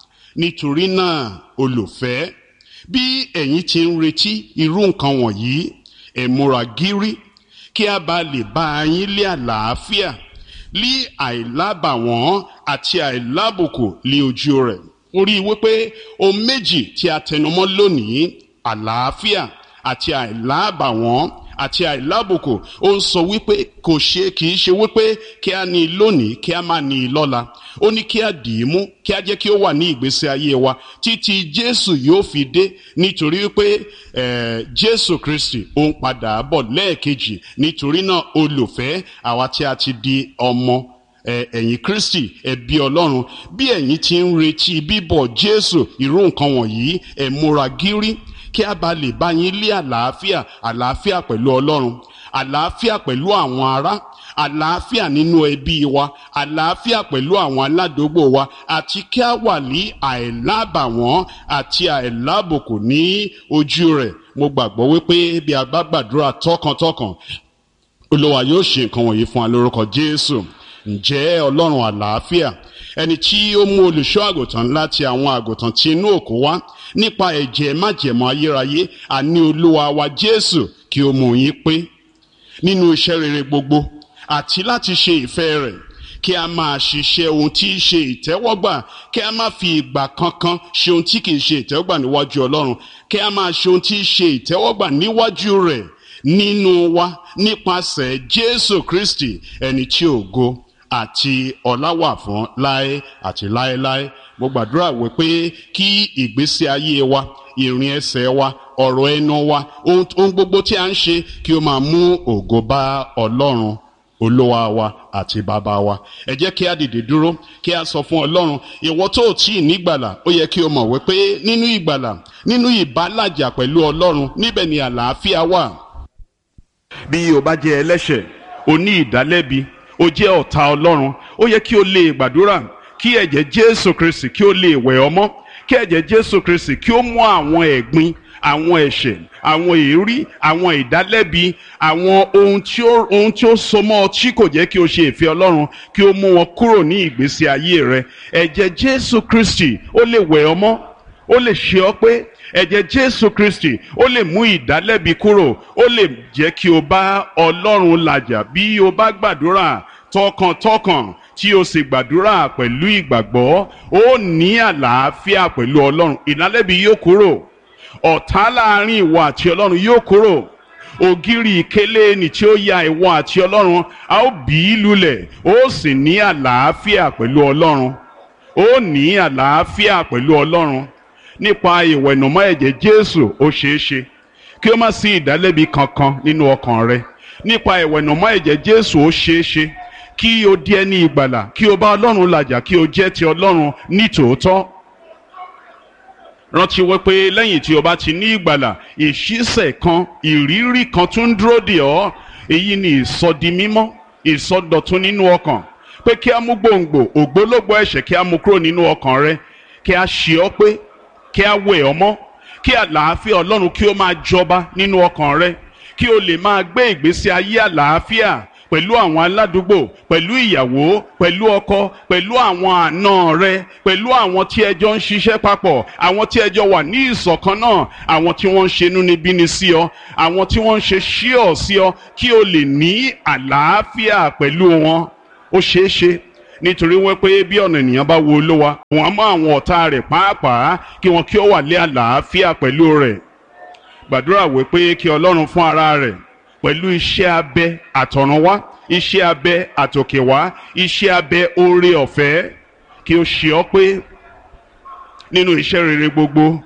Nítorí náà olùfẹ́, bí ẹ̀yin ti ń retí irú nǹkan wọ̀nyí, ẹ múra gírí kí a bá lè bá yín lé àlàáfíà, lé àìlábàwọ́n àti àìlábùkù lé ojú rẹ̀. Ó rí wípé ohun méjì tí a tẹnumọ́ lónìí, àlàáfíà àti àìlábàwọ́n àti àìlábùkù, ó ń sọ wípé kò ṣe kì í ṣe wípé kí a ní lónìí kí a má ní lọ́la. Ó ní kí a dì í mú, kí a jẹ́ kí ó wà ní ìgbésí ayé wa títí Jésù yóò fi dé, nítorí wípé eh, Jésù Kristi ó ń padà bọ̀ lẹ́ẹ̀kejì. Nítorí náà olùfẹ́, àwa tí a ti di ọmọ ẹ̀yin Kristi, ẹbí Ọlọ́run, bí ẹ̀yin ti ń retí bíbọ̀ Jésù irú nǹkan wọ̀nyí, ẹ múra gírí kí a bá lè bá yín lé àlàáfíà, àlàáfíà pẹ̀lú Ọlọ́run, àlàáfíà pẹ̀lú àwọn ará, àlàáfíà nínú ẹbí wa, àlàáfíà pẹ̀lú àwọn aládùúgbò wa, àti kí a wà ní àìlábàwọ́n àti àìlábùkù ní ojú rẹ̀. Mo gbàgbọ́ wípé bí a bá gbàdúrà tọkàntọkàn, Olúwa yóò ṣe nǹkan wọ̀nyí fún wa lórúkọ Jésù. Ǹjẹ́ Ọlọ́run àlàáfíà, ẹni tí ó mú olùṣọ́ àgùntàn láti àwọn àgùntàn tí inú òkú wá nípa ẹ̀jẹ̀ májẹ̀mú ayérayé, àní Olúwa wa Jésù, kí ó mú yín pé nínú iṣẹ́ rere gbogbo àti láti ṣe ìfẹ́ rẹ̀, kí a máa ṣiṣẹ́ ohun tí í ṣe ìtẹ́wọ́gbà, kí a má fi ìgbà kankan ṣe ohun tí kì í ṣe ìtẹ́wọ́gbà níwájú Ọlọ́run, kí a máa ṣe ohun tí í ṣe ìtẹ́wọ́gbà níwájú rẹ̀ nínú wa nípasẹ̀ Jésù Kristi, ẹni tí ògo àti ọlá wà fún láé àti láéláé. Mo gbàdúrà wípé kí ìgbésí ayé wa, ìrìn ẹsẹ̀ wa, ọ̀rọ̀ ẹnu wa, ohun gbogbo tí a ń ṣe kí ó máa mú ògo bá Ọlọ́run Olúwa wa àti bàbá wa. Ẹ jẹ́ kí a dìde dúró, kí a sọ fún Ọlọ́run, ìwọ tó ò tí ì nígbàlà, ó yẹ kí o mọ̀ wípé nínú ìgbàlà, nínú ìbálàjà pẹ̀lú Ọlọ́run, níbẹ̀ ni àlàáfíà wà. Bí o bá jẹ́ ẹlẹ́ṣẹ̀, o ní ìdálẹ́bi, ó jẹ́ ọ̀tá Ọlọ́run, ó yẹ kí o lè gbàdúrà kí ẹ̀jẹ̀ Jésù Kristi kí ó lè wẹ̀ ọ́ mọ́, kí ẹ̀jẹ̀ Jésù Kristi kí ó mú àwọn ẹ̀gbin àwọn ẹ̀ṣẹ̀, àwọn èérí, àwọn ìdálẹ́bi, àwọn ohun tí ó ohun tí ó so mọ́ ọ tí kò jẹ́ kí o ṣe ìfẹ́ Ọlọ́run, kí o mú wọn kúrò ní ìgbésí ayé rẹ. Ẹ̀jẹ̀ Jésù Kristi ó lè wẹ̀ ọ́ mọ́, ó lè ṣe ọ́ pé. Ẹ̀jẹ̀ Jésù Kristi ó lè mú ìdálẹ́bi kúrò, ó lè jẹ́ kí o bá Ọlọ́run làjà bí o bá gbàdúrà tọkàntọkàn tí o sì gbàdúrà pẹ̀lú ìgbàgbọ́. Ó ní àlàáfíà pẹ̀lú Ọlọ́run, ìdálẹ́bi yóò kúrò, ọ̀tá láàrin ìwọ àti Ọlọ́run yóò kúrò, ògiri ìkélé ni tí ó ya ìwọ àti Ọlọ́run a ó bì í lulẹ̀, ó sì ní àlàáfíà pẹ̀lú Ọlọ́run. Ó ní àlàáfíà pẹ̀lú Ọlọ́run. Nípa ìwẹ̀nùmọ́ ẹ̀jẹ̀ Jésù ó ṣeé ṣe kí ó má sí ìdálẹ́bi kankan nínú ọkàn rẹ. Nípa ìwẹ̀nùmọ́ ẹ̀jẹ̀ Jésù ó ṣeé ṣe kí o di ẹni ìgbàlà, kí o bá Ọlọ́run làjà, kí o jẹ́ ti Ọlọ́run ní tòótọ́. Rántí wípé lẹ́yìn tí o bá ti ní ìgbàlà, ìṣísẹ̀ kan, ìrírí kan tún ń dúró dè ọ́. Èyí ni ìsọdimímọ́, ìsọdọ̀tun nínú ọkàn. Pé kí a mú gbòǹgbò ògbólógbò ẹ̀ṣẹ̀ kí a mú kúrò nínú ọkàn rẹ, kí a ṣe ọ́ pé, kí a wẹ̀ ọ́ mọ́, kí àlàáfíà Ọlọ́run kí ó máa jọba nínú ọkàn rẹ, kí o lè máa gbé ìgbésí ayé àlàáfíà pẹ̀lú àwọn aládùúgbò, pẹ̀lú ìyàwó, pẹ̀lú ọkọ, pẹ̀lú àwọn àna rẹ, pẹ̀lú àwọn tí ẹjọ́ ń ṣiṣẹ́ papọ̀, àwọn tí ẹjọ́ wà ní ìṣọ̀kan náà, àwọn tí wọ́n ń ṣe inúnibíni sí ọ, àwọn tí wọ́n ń ṣe ṣíọ̀ sí ọ, kí o lè ní àlàáfíà pẹ̀lú wọn. Ó ṣeé ṣe nítorí wípé bí ọ̀nà ènìyàn bá wo Olúwa, wọn á mọ àwọn ọ̀tá rẹ̀ pàápàá kí wọn kí ó wà lé àlàáfíà pẹ̀lú rẹ̀. Gbàdúrà wípé kí Ọlọ́run fún ara rẹ̀ pẹ̀lú iṣẹ́ abẹ àtọ̀runwá, iṣẹ́ abẹ àtòkèwá, iṣẹ́ abẹ oore ọ̀fẹ́, kí ó ṣe ọ́ pé nínú iṣẹ́ rere gbogbo,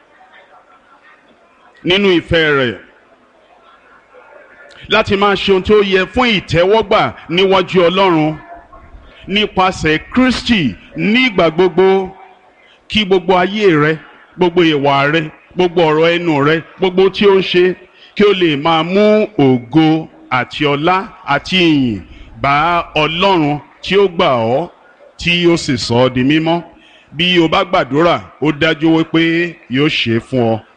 nínú ìfẹ́ rẹ̀, láti máa ṣe ohun tí ó yẹ fún ìtẹ́wọ́gbà níwájú Ọlọ́run nípasẹ̀ Kristi nígbà gbogbo. Kí gbogbo ayé rẹ, gbogbo ìwà rẹ, gbogbo ọ̀rọ̀ ẹnu rẹ, gbogbo tí ó ń ṣe, kí ó lè máa mú ògo àti ọlá àti ìyìn bá Ọlọ́run tí ó gbà ọ́, tí ó sì sọ ọ́ di mímọ́. Bí o bá gbàdúrà, ó dájú wípé yóò ṣe é fún ọ.